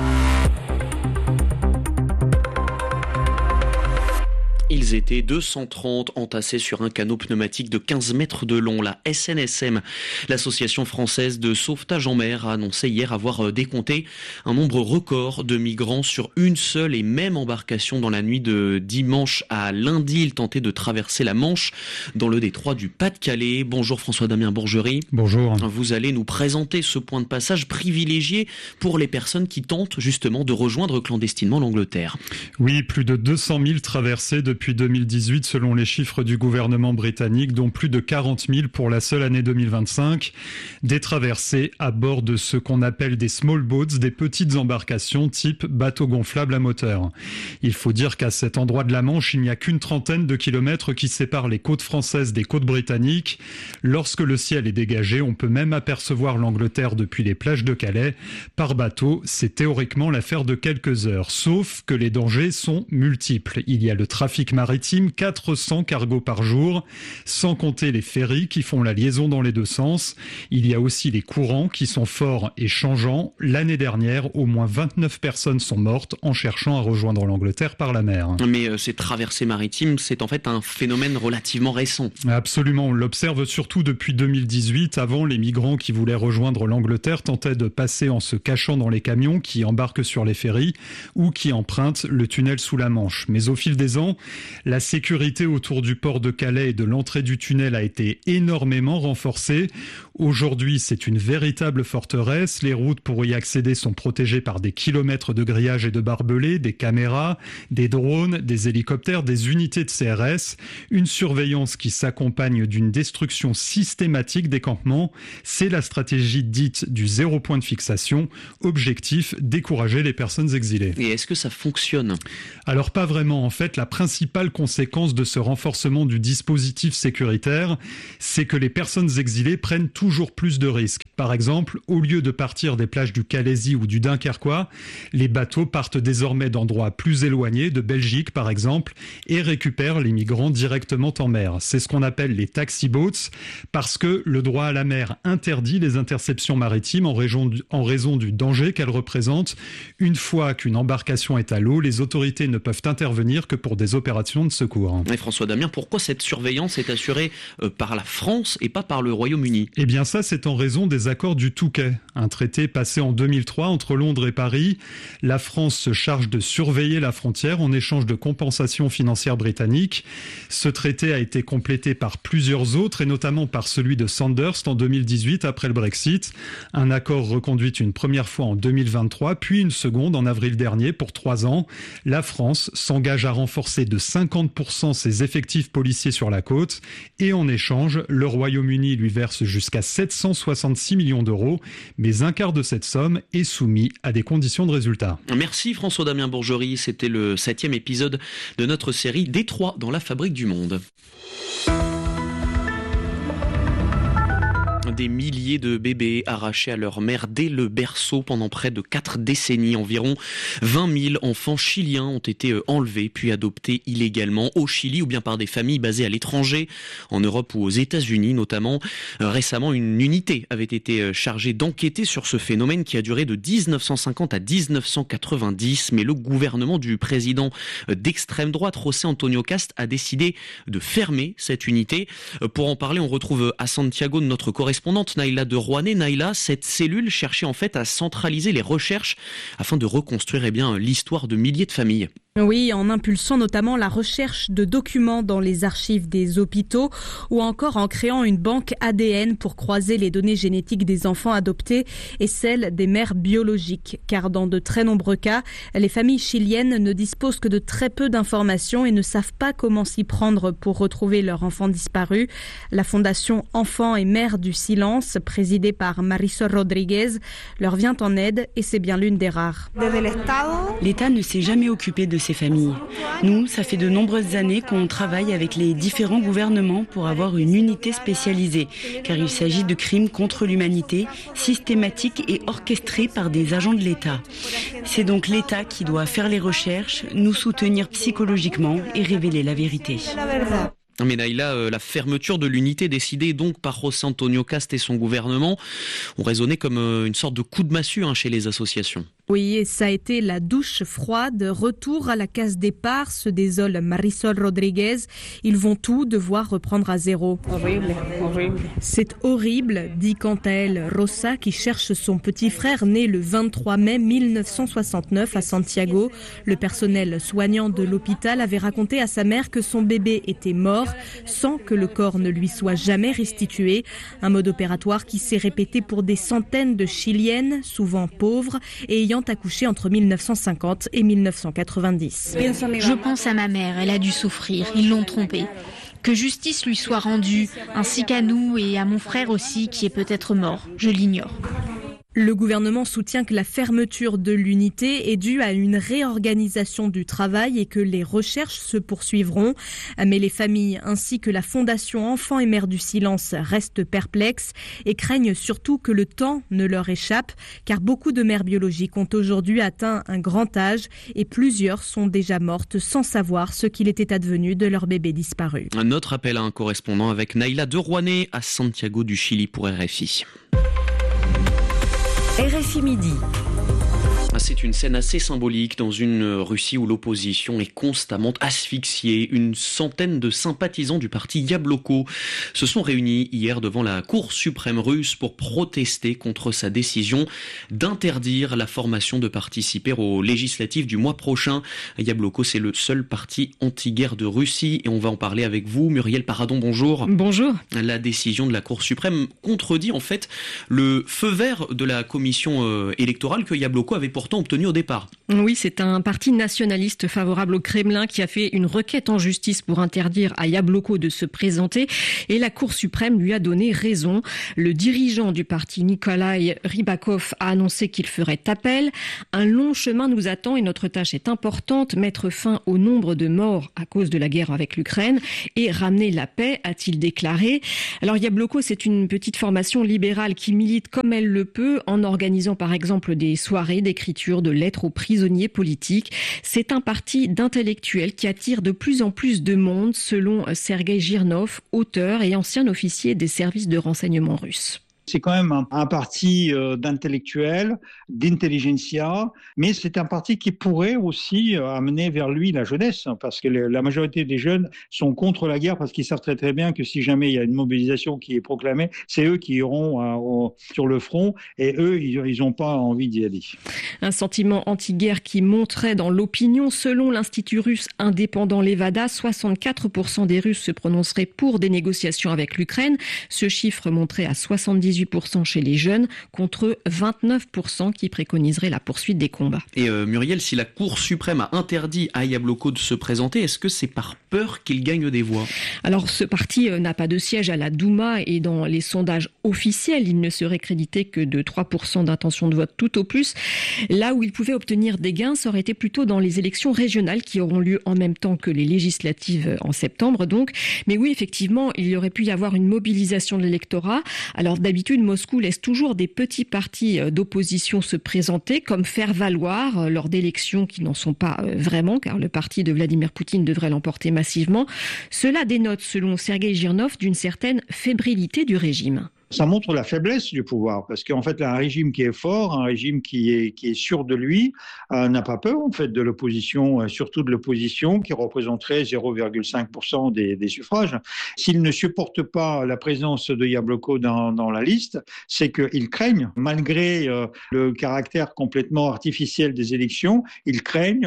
Ils étaient 230 entassés sur un canot pneumatique de 15 mètres de long. La SNSM, l'association française de sauvetage en mer, a annoncé hier avoir décompté un nombre record de migrants sur une seule et même embarcation dans la nuit de dimanche à lundi. Ils tentaient de traverser la Manche dans le détroit du Pas-de-Calais. Bonjour François-Damien Bourgerie. Bonjour. Vous allez nous présenter ce point de passage privilégié pour les personnes qui tentent justement de rejoindre clandestinement l'Angleterre. Oui, plus de 200 000 traversées depuis 2018 selon les chiffres du gouvernement britannique, dont plus de 40 000 pour la seule année 2025. Des traversées à bord de ce qu'on appelle des small boats, des petites embarcations type bateau gonflable à moteur. Il faut dire qu'à cet endroit de la Manche, il n'y a qu'une trentaine de kilomètres qui séparent les côtes françaises des côtes britanniques. Lorsque le ciel est dégagé, on peut même apercevoir l'Angleterre depuis les plages de Calais. Par bateau, c'est théoriquement l'affaire de quelques heures, sauf que les dangers sont multiples. Il y a le trafic maritime maritime, 400 cargos par jour, sans compter les ferries qui font la liaison dans les deux sens. Il y a aussi les courants qui sont forts et changeants. L'année dernière, au moins 29 personnes sont mortes en cherchant à rejoindre l'Angleterre par la mer. Mais ces traversées maritimes, c'est en fait un phénomène relativement récent. Absolument, on l'observe surtout depuis 2018. Avant, les migrants qui voulaient rejoindre l'Angleterre tentaient de passer en se cachant dans les camions qui embarquent sur les ferries ou qui empruntent le tunnel sous la Manche. Mais au fil des ans, la sécurité autour du port de Calais et de l'entrée du tunnel a été énormément renforcée. Aujourd'hui, c'est une véritable forteresse. Les routes pour y accéder sont protégées par des kilomètres de grillage et de barbelés, des caméras, des drones, des hélicoptères, des unités de CRS. Une surveillance qui s'accompagne d'une destruction systématique des campements. C'est la stratégie dite du 0 point de fixation. Objectif, décourager les personnes exilées. Et est-ce que ça fonctionne ? Alors pas vraiment. En fait, la principale conséquence de ce renforcement du dispositif sécuritaire, c'est que les personnes exilées prennent toujours plus de risques. Par exemple, au lieu de partir des plages du Calaisis ou du Dunkerquois, les bateaux partent désormais d'endroits plus éloignés, de Belgique par exemple, et récupèrent les migrants directement en mer. C'est ce qu'on appelle les taxi boats, parce que le droit à la mer interdit les interceptions maritimes en raison du danger qu'elles représentent. Une fois qu'une embarcation est à l'eau, les autorités ne peuvent intervenir que pour des opérations de secours. Et François Damien, pourquoi cette surveillance est assurée par la France et pas par le Royaume-Uni ? Eh bien ça, c'est en raison des accords du Touquet, un traité passé en 2003 entre Londres et Paris. La France se charge de surveiller la frontière en échange de compensations financières britanniques. Ce traité a été complété par plusieurs autres et notamment par celui de Sandhurst en 2018 après le Brexit. Un accord reconduit une première fois en 2023, puis une seconde en avril dernier pour 3 ans. La France s'engage à renforcer de 50% ses effectifs policiers sur la côte et en échange, le Royaume-Uni lui verse jusqu'à 766 millions d'euros, mais un quart de cette somme est soumis à des conditions de résultat. Merci François Damien Bourgerie, c'était le 7e épisode de notre série Détroit dans la fabrique du monde. Des milliers de bébés arrachés à leur mère dès le berceau pendant près de 4 décennies. Environ 20 000 enfants chiliens ont été enlevés puis adoptés illégalement au Chili ou bien par des familles basées à l'étranger, en Europe ou aux États-Unis notamment. Récemment, une unité avait été chargée d'enquêter sur ce phénomène qui a duré de 1950 à 1990. Mais le gouvernement du président d'extrême droite, José Antonio Cast, a décidé de fermer cette unité. Pour en parler, on retrouve à Santiago notre correspondante Naïla de Rouanet. Naïla, cette cellule cherchait en fait à centraliser les recherches afin de reconstruire l'histoire de milliers de familles. Oui, en impulsant notamment la recherche de documents dans les archives des hôpitaux ou encore en créant une banque ADN pour croiser les données génétiques des enfants adoptés et celles des mères biologiques. Car dans de très nombreux cas, les familles chiliennes ne disposent que de très peu d'informations et ne savent pas comment s'y prendre pour retrouver leur enfant disparu. La fondation Enfants et Mères du Silence, présidée par Marisol Rodriguez, leur vient en aide et c'est bien l'une des rares. L'État ne s'est jamais occupé de ces familles. Nous, ça fait de nombreuses années qu'on travaille avec les différents gouvernements pour avoir une unité spécialisée, car il s'agit de crimes contre l'humanité, systématiques et orchestrés par des agents de l'État. C'est donc l'État qui doit faire les recherches, nous soutenir psychologiquement et révéler la vérité. Mais Naïla, la fermeture de l'unité décidée donc par José Antonio Cast et son gouvernement ont résonné comme une sorte de coup de massue chez les associations. Oui, et ça a été la douche froide. Retour à la case départ, se désole Marisol Rodriguez. Ils vont tout devoir reprendre à zéro. Horrible. C'est horrible, dit quant à elle Rosa, qui cherche son petit frère né le 23 mai 1969 à Santiago. Le personnel soignant de l'hôpital avait raconté à sa mère que son bébé était mort sans que le corps ne lui soit jamais restitué. Un mode opératoire qui s'est répété pour des centaines de Chiliennes, souvent pauvres, et ayant accouché entre 1950 et 1990. Je pense à ma mère, elle a dû souffrir, ils l'ont trompée. Que justice lui soit rendue, ainsi qu'à nous et à mon frère aussi qui est peut-être mort, je l'ignore. Le gouvernement soutient que la fermeture de l'unité est due à une réorganisation du travail et que les recherches se poursuivront. Mais les familles ainsi que la Fondation Enfants et Mères du Silence restent perplexes et craignent surtout que le temps ne leur échappe, car beaucoup de mères biologiques ont aujourd'hui atteint un grand âge et plusieurs sont déjà mortes sans savoir ce qu'il était advenu de leur bébé disparu. Un autre appel à un correspondant avec Naïla de Rouanet à Santiago du Chili pour RFI. RFI Midi. C'est une scène assez symbolique dans une Russie où l'opposition est constamment asphyxiée. Une centaine de sympathisants du parti Yabloko se sont réunis hier devant la Cour suprême russe pour protester contre sa décision d'interdire la formation de participer aux législatives du mois prochain. Yabloko, c'est le seul parti anti-guerre de Russie et on va en parler avec vous. Muriel Paradon, bonjour. Bonjour. La décision de la Cour suprême contredit en fait le feu vert de la commission électorale que Yabloko avait pourtant obtenu au départ. Oui, c'est un parti nationaliste favorable au Kremlin qui a fait une requête en justice pour interdire à Yabloko de se présenter et la Cour suprême lui a donné raison. Le dirigeant du parti, Nikolai Rybakov, a annoncé qu'il ferait appel. Un long chemin nous attend et notre tâche est importante, mettre fin au nombre de morts à cause de la guerre avec l'Ukraine et ramener la paix, a-t-il déclaré. Alors Yabloko, c'est une petite formation libérale qui milite comme elle le peut en organisant par exemple des soirées d'écriture de lettres aux prisonniers politiques. C'est un parti d'intellectuels qui attire de plus en plus de monde, selon Sergueï Girnov, auteur et ancien officier des services de renseignement russes. C'est quand même un parti d'intellectuels, d'intelligentsia, mais c'est un parti qui pourrait aussi amener vers lui la jeunesse, parce que la majorité des jeunes sont contre la guerre, parce qu'ils savent très très bien que si jamais il y a une mobilisation qui est proclamée, c'est eux qui iront sur le front, et eux, ils n'ont pas envie d'y aller. Un sentiment anti-guerre qui monterait dans l'opinion. Selon l'Institut russe indépendant Levada, 64% des Russes se prononceraient pour des négociations avec l'Ukraine. Ce chiffre monterait à 78% chez les jeunes, contre 29% qui préconiseraient la poursuite des combats. Et Muriel, si la Cour suprême a interdit à Yabloko de se présenter, est-ce que c'est par peur qu'il gagne des voix ? Alors ce parti n'a pas de siège à la Douma et dans les sondages officiels, il ne serait crédité que de 3% d'intention de vote tout au plus. Là où il pouvait obtenir des gains, ça aurait été plutôt dans les élections régionales qui auront lieu en même temps que les législatives en septembre donc. Mais oui, effectivement, il y aurait pu y avoir une mobilisation de l'électorat. Alors d'habitude, Moscou laisse toujours des petits partis d'opposition se présenter, comme faire valoir lors d'élections qui n'en sont pas vraiment, car le parti de Vladimir Poutine devrait l'emporter massivement. Cela dénote, selon Sergueï Girnov, d'une certaine fébrilité du régime. Ça montre la faiblesse du pouvoir, parce qu'en fait, un régime qui est fort, un régime qui est sûr de lui, n'a pas peur en fait de l'opposition, surtout de l'opposition qui représenterait 0,5% des suffrages. S'il ne supporte pas la présence de Yabloko dans la liste, c'est qu'ils craignent, malgré le caractère complètement artificiel des élections, ils craignent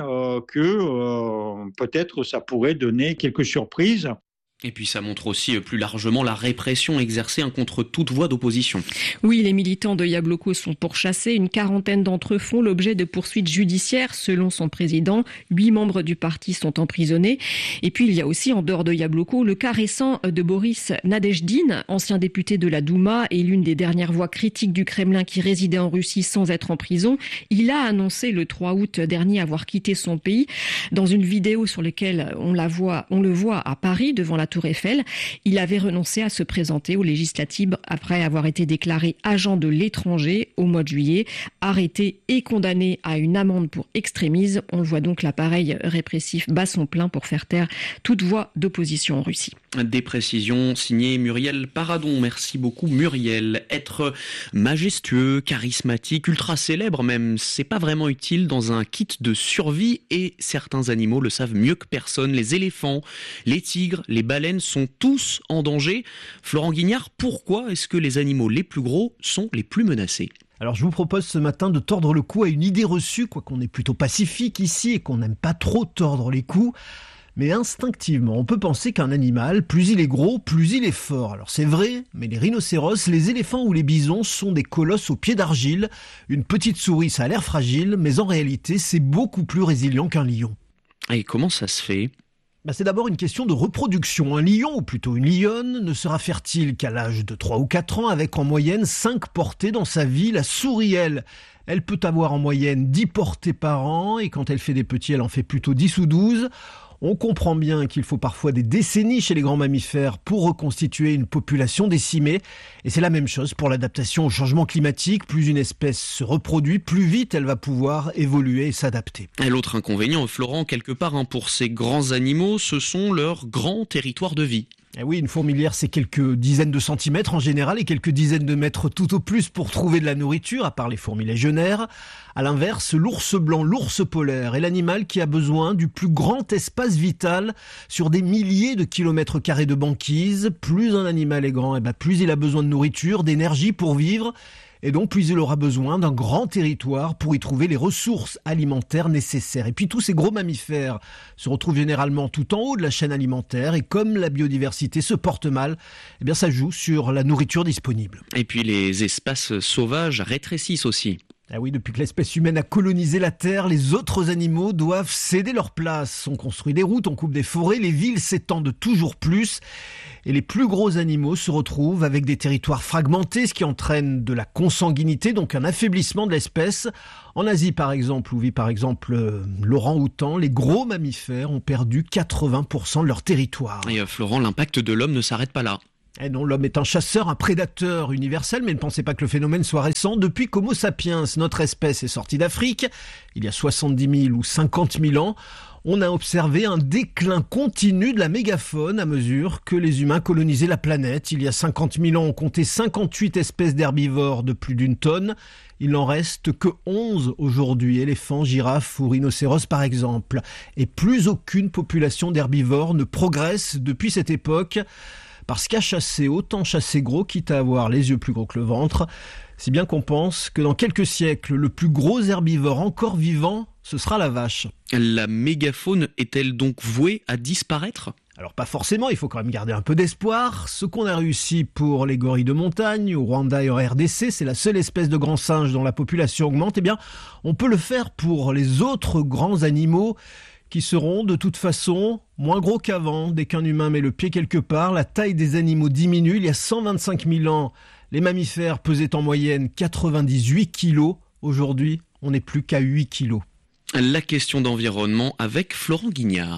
que peut-être ça pourrait donner quelques surprises. Et puis ça montre aussi plus largement la répression exercée contre toute voie d'opposition. Oui, les militants de Yabloko sont pourchassés. Une quarantaine d'entre eux font l'objet de poursuites judiciaires. Selon son président, 8 membres du parti sont emprisonnés. Et puis il y a aussi, en dehors de Yabloko, le cas récent de Boris Nadejdine, ancien député de la Douma et l'une des dernières voix critiques du Kremlin qui résidait en Russie sans être en prison. Il a annoncé le 3 août dernier avoir quitté son pays. Dans une vidéo sur laquelle on le voit à Paris, devant la Tour Eiffel, il avait renoncé à se présenter aux législatives après avoir été déclaré agent de l'étranger au mois de juillet, arrêté et condamné à une amende pour extrémisme. On le voit donc, l'appareil répressif bat son plein pour faire taire toute voix d'opposition en Russie. Des précisions signées Muriel Paradon. Merci beaucoup Muriel. Être majestueux, charismatique, ultra célèbre même, c'est pas vraiment utile dans un kit de survie et certains animaux le savent mieux que personne. Les éléphants, les tigres, les baleines sont tous en danger. Florent Guignard, pourquoi est-ce que les animaux les plus gros sont les plus menacés ? Alors je vous propose ce matin de tordre le cou à une idée reçue, quoi qu'on est plutôt pacifique ici et qu'on n'aime pas trop tordre les coups. Mais instinctivement, on peut penser qu'un animal, plus il est gros, plus il est fort. Alors c'est vrai, mais les rhinocéros, les éléphants ou les bisons sont des colosses aux pieds d'argile. Une petite souris, ça a l'air fragile, mais en réalité, c'est beaucoup plus résilient qu'un lion. Et comment ça se fait ? C'est d'abord une question de reproduction. Un lion, ou plutôt une lionne, ne sera fertile qu'à l'âge de 3 ou 4 ans, avec en moyenne 5 portées dans sa vie. La souris, elle peut avoir en moyenne 10 portées par an, et quand elle fait des petits, elle en fait plutôt 10 ou 12. On comprend bien qu'il faut parfois des décennies chez les grands mammifères pour reconstituer une population décimée. Et c'est la même chose pour l'adaptation au changement climatique. Plus une espèce se reproduit, plus vite elle va pouvoir évoluer et s'adapter. Et l'autre inconvénient, Florent, quelque part, pour ces grands animaux, ce sont leurs grands territoires de vie. Eh oui, une fourmilière, c'est quelques dizaines de centimètres en général et quelques dizaines de mètres tout au plus pour trouver de la nourriture, à part les fourmis légionnaires. À l'inverse, l'ours blanc, l'ours polaire est l'animal qui a besoin du plus grand espace vital sur des milliers de kilomètres carrés de banquise. Plus un animal est grand, plus il a besoin de nourriture, d'énergie pour vivre. Et donc, plus il aura besoin d'un grand territoire pour y trouver les ressources alimentaires nécessaires. Et puis, tous ces gros mammifères se retrouvent généralement tout en haut de la chaîne alimentaire. Et comme la biodiversité se porte mal, ça joue sur la nourriture disponible. Et puis, les espaces sauvages rétrécissent aussi. Ah oui, depuis que l'espèce humaine a colonisé la Terre, les autres animaux doivent céder leur place. On construit des routes, on coupe des forêts, les villes s'étendent toujours plus. Et les plus gros animaux se retrouvent avec des territoires fragmentés, ce qui entraîne de la consanguinité, donc un affaiblissement de l'espèce. En Asie, par exemple, où vit par exemple l'orang-outan, les gros mammifères ont perdu 80% de leur territoire. Et Florent, l'impact de l'homme ne s'arrête pas là. Eh non, l'homme est un chasseur, un prédateur universel, mais ne pensez pas que le phénomène soit récent. Depuis qu'Homo sapiens, notre espèce, est sortie d'Afrique, il y a 70 000 ou 50 000 ans, on a observé un déclin continu de la mégafaune à mesure que les humains colonisaient la planète. Il y a 50 000 ans, on comptait 58 espèces d'herbivores de plus d'1 tonne. Il n'en reste que 11 aujourd'hui, éléphants, girafes ou rhinocéros par exemple. Et plus aucune population d'herbivores ne progresse depuis cette époque. Parce qu'à chasser, autant chasser gros, quitte à avoir les yeux plus gros que le ventre. Si bien qu'on pense que dans quelques siècles, le plus gros herbivore encore vivant, ce sera la vache. La mégafaune est-elle donc vouée à disparaître ? Alors pas forcément, il faut quand même garder un peu d'espoir. Ce qu'on a réussi pour les gorilles de montagne, au Rwanda et en RDC, c'est la seule espèce de grand singe dont la population augmente. On peut le faire pour les autres grands animaux qui seront de toute façon moins gros qu'avant. Dès qu'un humain met le pied quelque part, la taille des animaux diminue. Il y a 125 000 ans, les mammifères pesaient en moyenne 98 kilos. Aujourd'hui, on n'est plus qu'à 8 kilos. La question d'environnement avec Florent Guignard.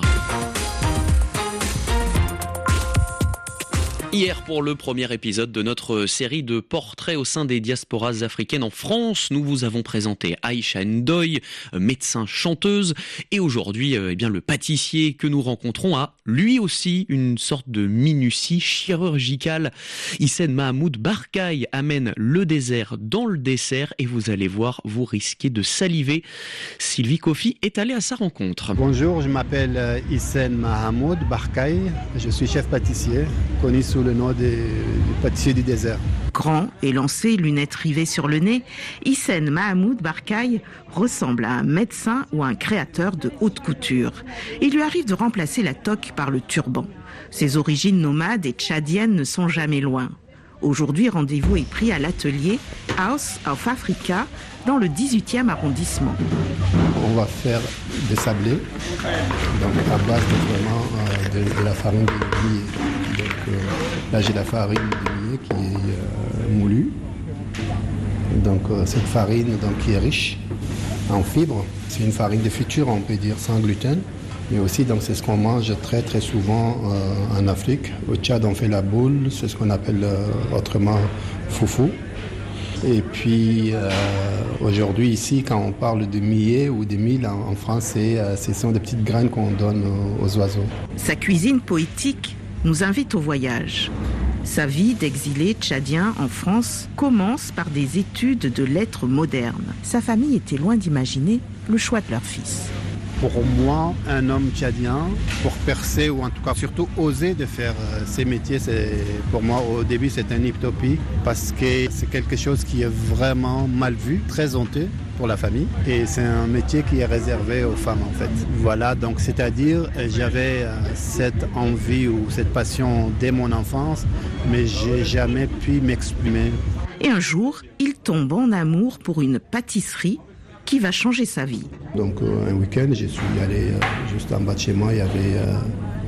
Hier, pour le premier épisode de notre série de portraits au sein des diasporas africaines en France, nous vous avons présenté Aïcha Ndoye, médecin-chanteuse. Et aujourd'hui, le pâtissier que nous rencontrons a lui aussi une sorte de minutie chirurgicale. Hissène Mahamoud Barkaï amène le désert dans le dessert et vous allez voir, vous risquez de saliver. Sylvie Kofi est allée à sa rencontre. Bonjour, je m'appelle Hissène Mahamoud Barkaï. Je suis chef pâtissier, connu sous le nom du pâtissier du désert. Grand, élancé, lunettes rivées sur le nez, Hissène Mahamoud Barkaï ressemble à un médecin ou à un créateur de haute couture. Il lui arrive de remplacer la toque par le turban. Ses origines nomades et tchadiennes ne sont jamais loin. Aujourd'hui, rendez-vous est pris à l'atelier House of Africa dans le 18e arrondissement. On va faire des sablés, donc à base de la farine de millet. Donc là j'ai la farine de millet qui est moulue. Donc cette farine qui est riche en fibres, c'est une farine de futur, on peut dire, sans gluten. Mais aussi, donc, c'est ce qu'on mange très très souvent en Afrique. Au Tchad, on fait la boule, c'est ce qu'on appelle autrement foufou. Et puis aujourd'hui ici, quand on parle de millet ou de mil en France, ce sont des petites graines qu'on donne aux oiseaux. Sa cuisine poétique nous invite au voyage. Sa vie d'exilé tchadien en France commence par des études de lettres modernes. Sa famille était loin d'imaginer le choix de leur fils. Pour moi, un homme tchadien, pour percer ou en tout cas surtout oser de faire ces métiers, pour moi au début c'est une utopie parce que c'est quelque chose qui est vraiment mal vu, très honteux pour la famille et c'est un métier qui est réservé aux femmes en fait. Voilà, donc c'est-à-dire j'avais cette envie ou cette passion dès mon enfance mais j'ai jamais pu m'exprimer. Et un jour, il tombe en amour pour une pâtisserie qui va changer sa vie. Donc un week-end, je suis allé juste en bas de chez moi, il y avait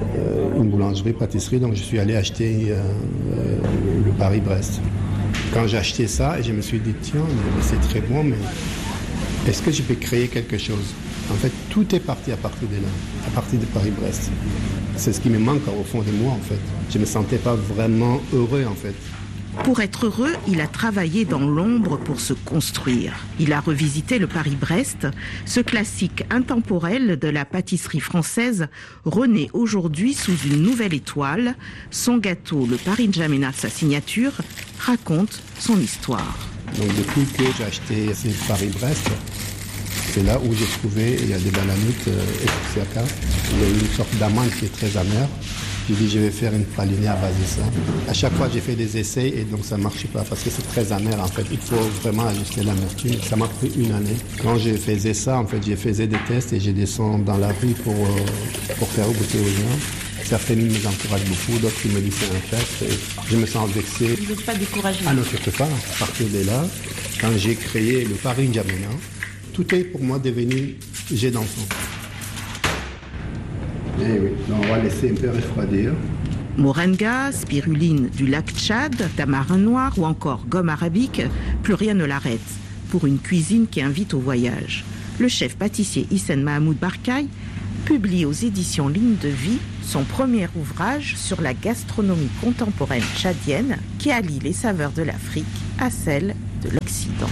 une boulangerie, pâtisserie, donc je suis allé acheter le Paris-Brest. Quand j'ai acheté ça, je me suis dit, tiens, mais c'est très bon, mais est-ce que je peux créer quelque chose? En fait, tout est parti à partir de là, à partir de Paris-Brest. C'est ce qui me manque au fond de moi, en fait. Je ne me sentais pas vraiment heureux, en fait. Pour être heureux, il a travaillé dans l'ombre pour se construire. Il a revisité le Paris-Brest, ce classique intemporel de la pâtisserie française, renaît aujourd'hui sous une nouvelle étoile. Son gâteau, le Paris N'Djamena, sa signature, raconte son histoire. Donc depuis que j'ai acheté ce Paris-Brest, c'est là où j'ai trouvé, il y a des bananites Epsiaka, il y a une sorte d'amande qui est très amère. J'ai dit, je vais faire une pralinée à base de ça. À chaque fois, j'ai fait des essais et donc ça ne marchait pas parce que c'est très amer en fait. Il faut vraiment ajuster l'amertume. Ça m'a pris une année. Quand je faisais ça, en fait, je faisais des tests et je descends dans la rue pour faire goûter aux gens. Certains m'encouragent beaucoup, d'autres me disent c'est un test. Et je me sens vexé. Vous n'êtes pas découragé? Ah non, surtout pas. À partir de là, quand j'ai créé le Paris N'Djamena, tout est pour moi devenu jet d'enfant. Eh oui, donc on va laisser un peu refroidir. Moringa, spiruline du lac Tchad, tamarin noir ou encore gomme arabique, plus rien ne l'arrête. Pour une cuisine qui invite au voyage. Le chef pâtissier Hissène Mahamoud Barkaï publie aux éditions Ligne de Vie son premier ouvrage sur la gastronomie contemporaine tchadienne qui allie les saveurs de l'Afrique à celles de l'Occident.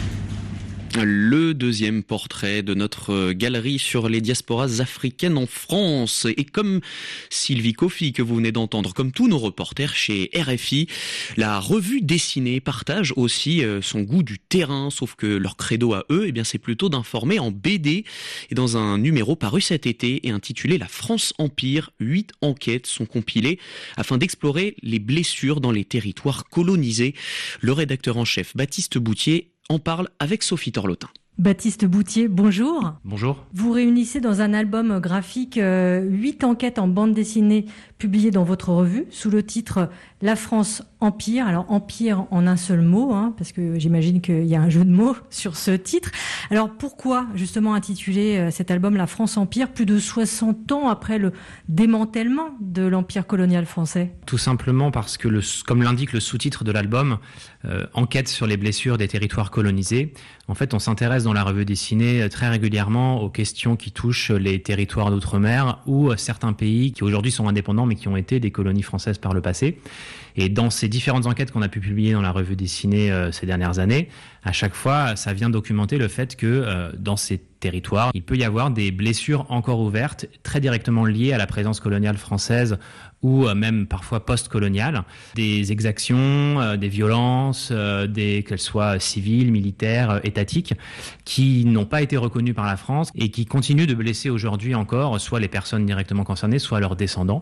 Le deuxième portrait de notre galerie sur les diasporas africaines en France. Et comme Sylvie Kofi, que vous venez d'entendre, comme tous nos reporters chez RFI, la revue dessinée partage aussi son goût du terrain, sauf que leur credo à eux, c'est plutôt d'informer en BD. Et dans un numéro paru cet été et intitulé La France Empire, 8 enquêtes sont compilées afin d'explorer les blessures dans les territoires colonisés. Le rédacteur en chef, Baptiste Boutier, en parle avec Sophie Torlotin. Baptiste Boutier, bonjour. Bonjour. Vous réunissez dans un album graphique 8 enquêtes en bande dessinée publiées dans votre revue sous le titre La France Empire. Alors Empire en un seul mot, parce que j'imagine qu'il y a un jeu de mots sur ce titre. Alors pourquoi justement intituler cet album La France Empire plus de 60 ans après le démantèlement de l'empire colonial français? Tout simplement parce que, comme l'indique le sous-titre de l'album, enquête sur les blessures des territoires colonisés. En fait, on s'intéresse dans la revue dessinée très régulièrement aux questions qui touchent les territoires d'outre-mer ou certains pays qui aujourd'hui sont indépendants mais qui ont été des colonies françaises par le passé. Et dans ces différentes enquêtes qu'on a pu publier dans la revue dessinée ces dernières années, à chaque fois, ça vient documenter le fait que dans ces territoires, il peut y avoir des blessures encore ouvertes, très directement liées à la présence coloniale française ou même parfois post-coloniale, des exactions, des violences, qu'elles soient civiles, militaires, étatiques, qui n'ont pas été reconnues par la France et qui continuent de blesser aujourd'hui encore soit les personnes directement concernées, soit leurs descendants.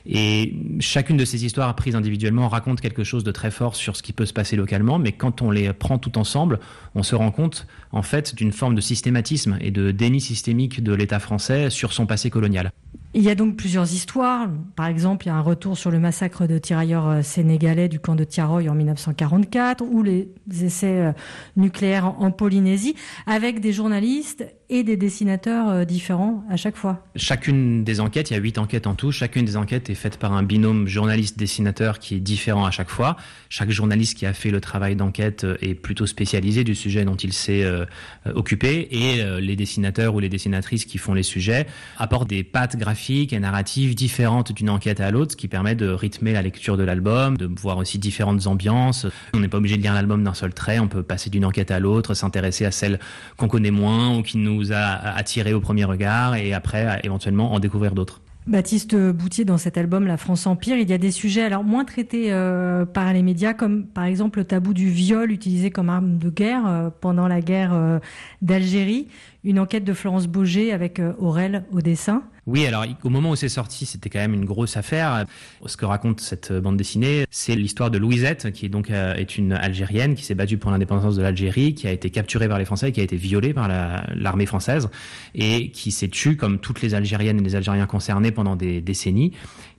Et chacune de ces histoires prises individuellement raconte quelque chose de très fort sur ce qui peut se passer localement, mais quand on les prend tout ensemble, on se rend compte en fait d'une forme de systématisme et de déni systémique de l'État français sur son passé colonial. Il y a donc plusieurs histoires. Par exemple, il y a un retour sur le massacre de tirailleurs sénégalais du camp de Tiaroy en 1944 ou les essais nucléaires en Polynésie, avec des journalistes et des dessinateurs différents à chaque fois. Chacune des enquêtes, il y a 8 enquêtes en tout, chacune des enquêtes est faite par un binôme journaliste-dessinateur qui est différent à chaque fois. Chaque journaliste qui a fait le travail d'enquête est plutôt spécialisé du sujet dont il s'est occupé, et les dessinateurs ou les dessinatrices qui font les sujets apportent des pattes graphiques et narratives différentes d'une enquête à l'autre, ce qui permet de rythmer la lecture de l'album, de voir aussi différentes ambiances. On n'est pas obligé de lire l'album d'un seul trait, on peut passer d'une enquête à l'autre, s'intéresser à celle qu'on connaît moins ou qui nous a attiré au premier regard et après éventuellement en découvrir d'autres. Baptiste Boutier, dans cet album La France Empire, il y a des sujets alors moins traités par les médias, comme par exemple le tabou du viol utilisé comme arme de guerre pendant la guerre d'Algérie. Une enquête de Florence Baugé avec Aurel au dessin. Oui, alors au moment où c'est sorti, c'était quand même une grosse affaire. Ce que raconte cette bande dessinée, c'est l'histoire de Louisette, qui donc est une Algérienne qui s'est battue pour l'indépendance de l'Algérie, qui a été capturée par les Français, qui a été violée par l'armée française et qui s'est tue comme toutes les Algériennes et les Algériens concernés pendant des décennies.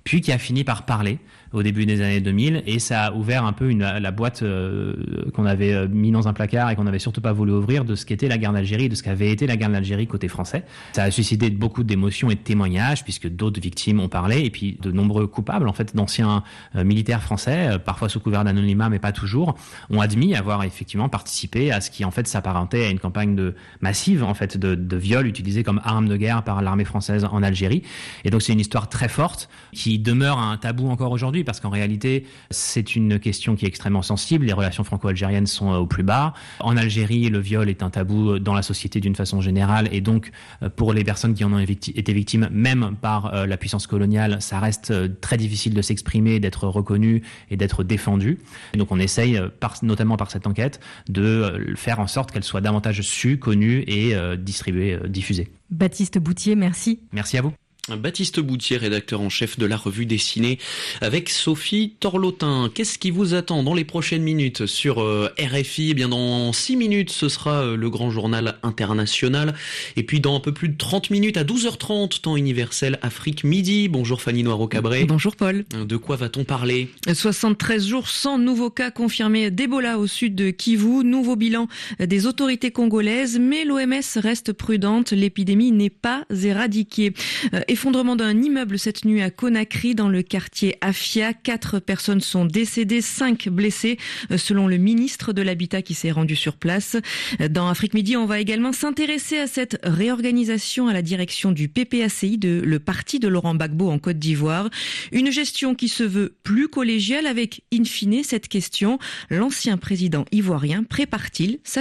puis qui a fini par parler au début des années 2000, et ça a ouvert un peu la boîte qu'on avait mis dans un placard et qu'on n'avait surtout pas voulu ouvrir de ce qu'était la guerre d'Algérie, de ce qu'avait été la guerre d'Algérie côté français. Ça a suscité beaucoup d'émotions et de témoignages, puisque d'autres victimes ont parlé, et puis de nombreux coupables, en fait, d'anciens militaires français, parfois sous couvert d'anonymat, mais pas toujours, ont admis avoir effectivement participé à ce qui en fait s'apparentait à une campagne massive en fait de viol utilisé comme arme de guerre par l'armée française en Algérie. Et donc c'est une histoire très forte qui demeure un tabou encore aujourd'hui, parce qu'en réalité c'est une question qui est extrêmement sensible. Les relations franco-algériennes sont au plus bas. En Algérie, le viol est un tabou dans la société d'une façon générale, et donc pour les personnes qui en ont été victimes, même par la puissance coloniale, ça reste très difficile de s'exprimer, d'être reconnu et d'être défendu. Et donc on essaye, notamment par cette enquête, de faire en sorte qu'elle soit davantage su, connue et distribuée, diffusée. Baptiste Boutier, merci. Merci à vous. Baptiste Boutier, rédacteur en chef de la revue dessinée, avec Sophie Torlotin. Qu'est-ce qui vous attend dans les prochaines minutes sur RFI ? Eh bien, dans 6 minutes, ce sera le grand journal international. Et puis, dans un peu plus de 30 minutes, à 12h30, temps universel Afrique Midi. Bonjour Fanny Noiro-Cabré. Bonjour Paul. De quoi va-t-on parler ? 73 jours sans nouveaux cas confirmés d'Ebola au sud de Kivu. Nouveau bilan des autorités congolaises, mais l'OMS reste prudente. L'épidémie n'est pas éradiquée. Effondrement d'un immeuble cette nuit à Conakry, dans le quartier Afia. 4 personnes sont décédées, 5 blessées, selon le ministre de l'Habitat qui s'est rendu sur place. Dans Afrique Midi, on va également s'intéresser à cette réorganisation à la direction du PPACI, le parti de Laurent Gbagbo en Côte d'Ivoire. Une gestion qui se veut plus collégiale avec, in fine, cette question: l'ancien président ivoirien prépare-t-il sa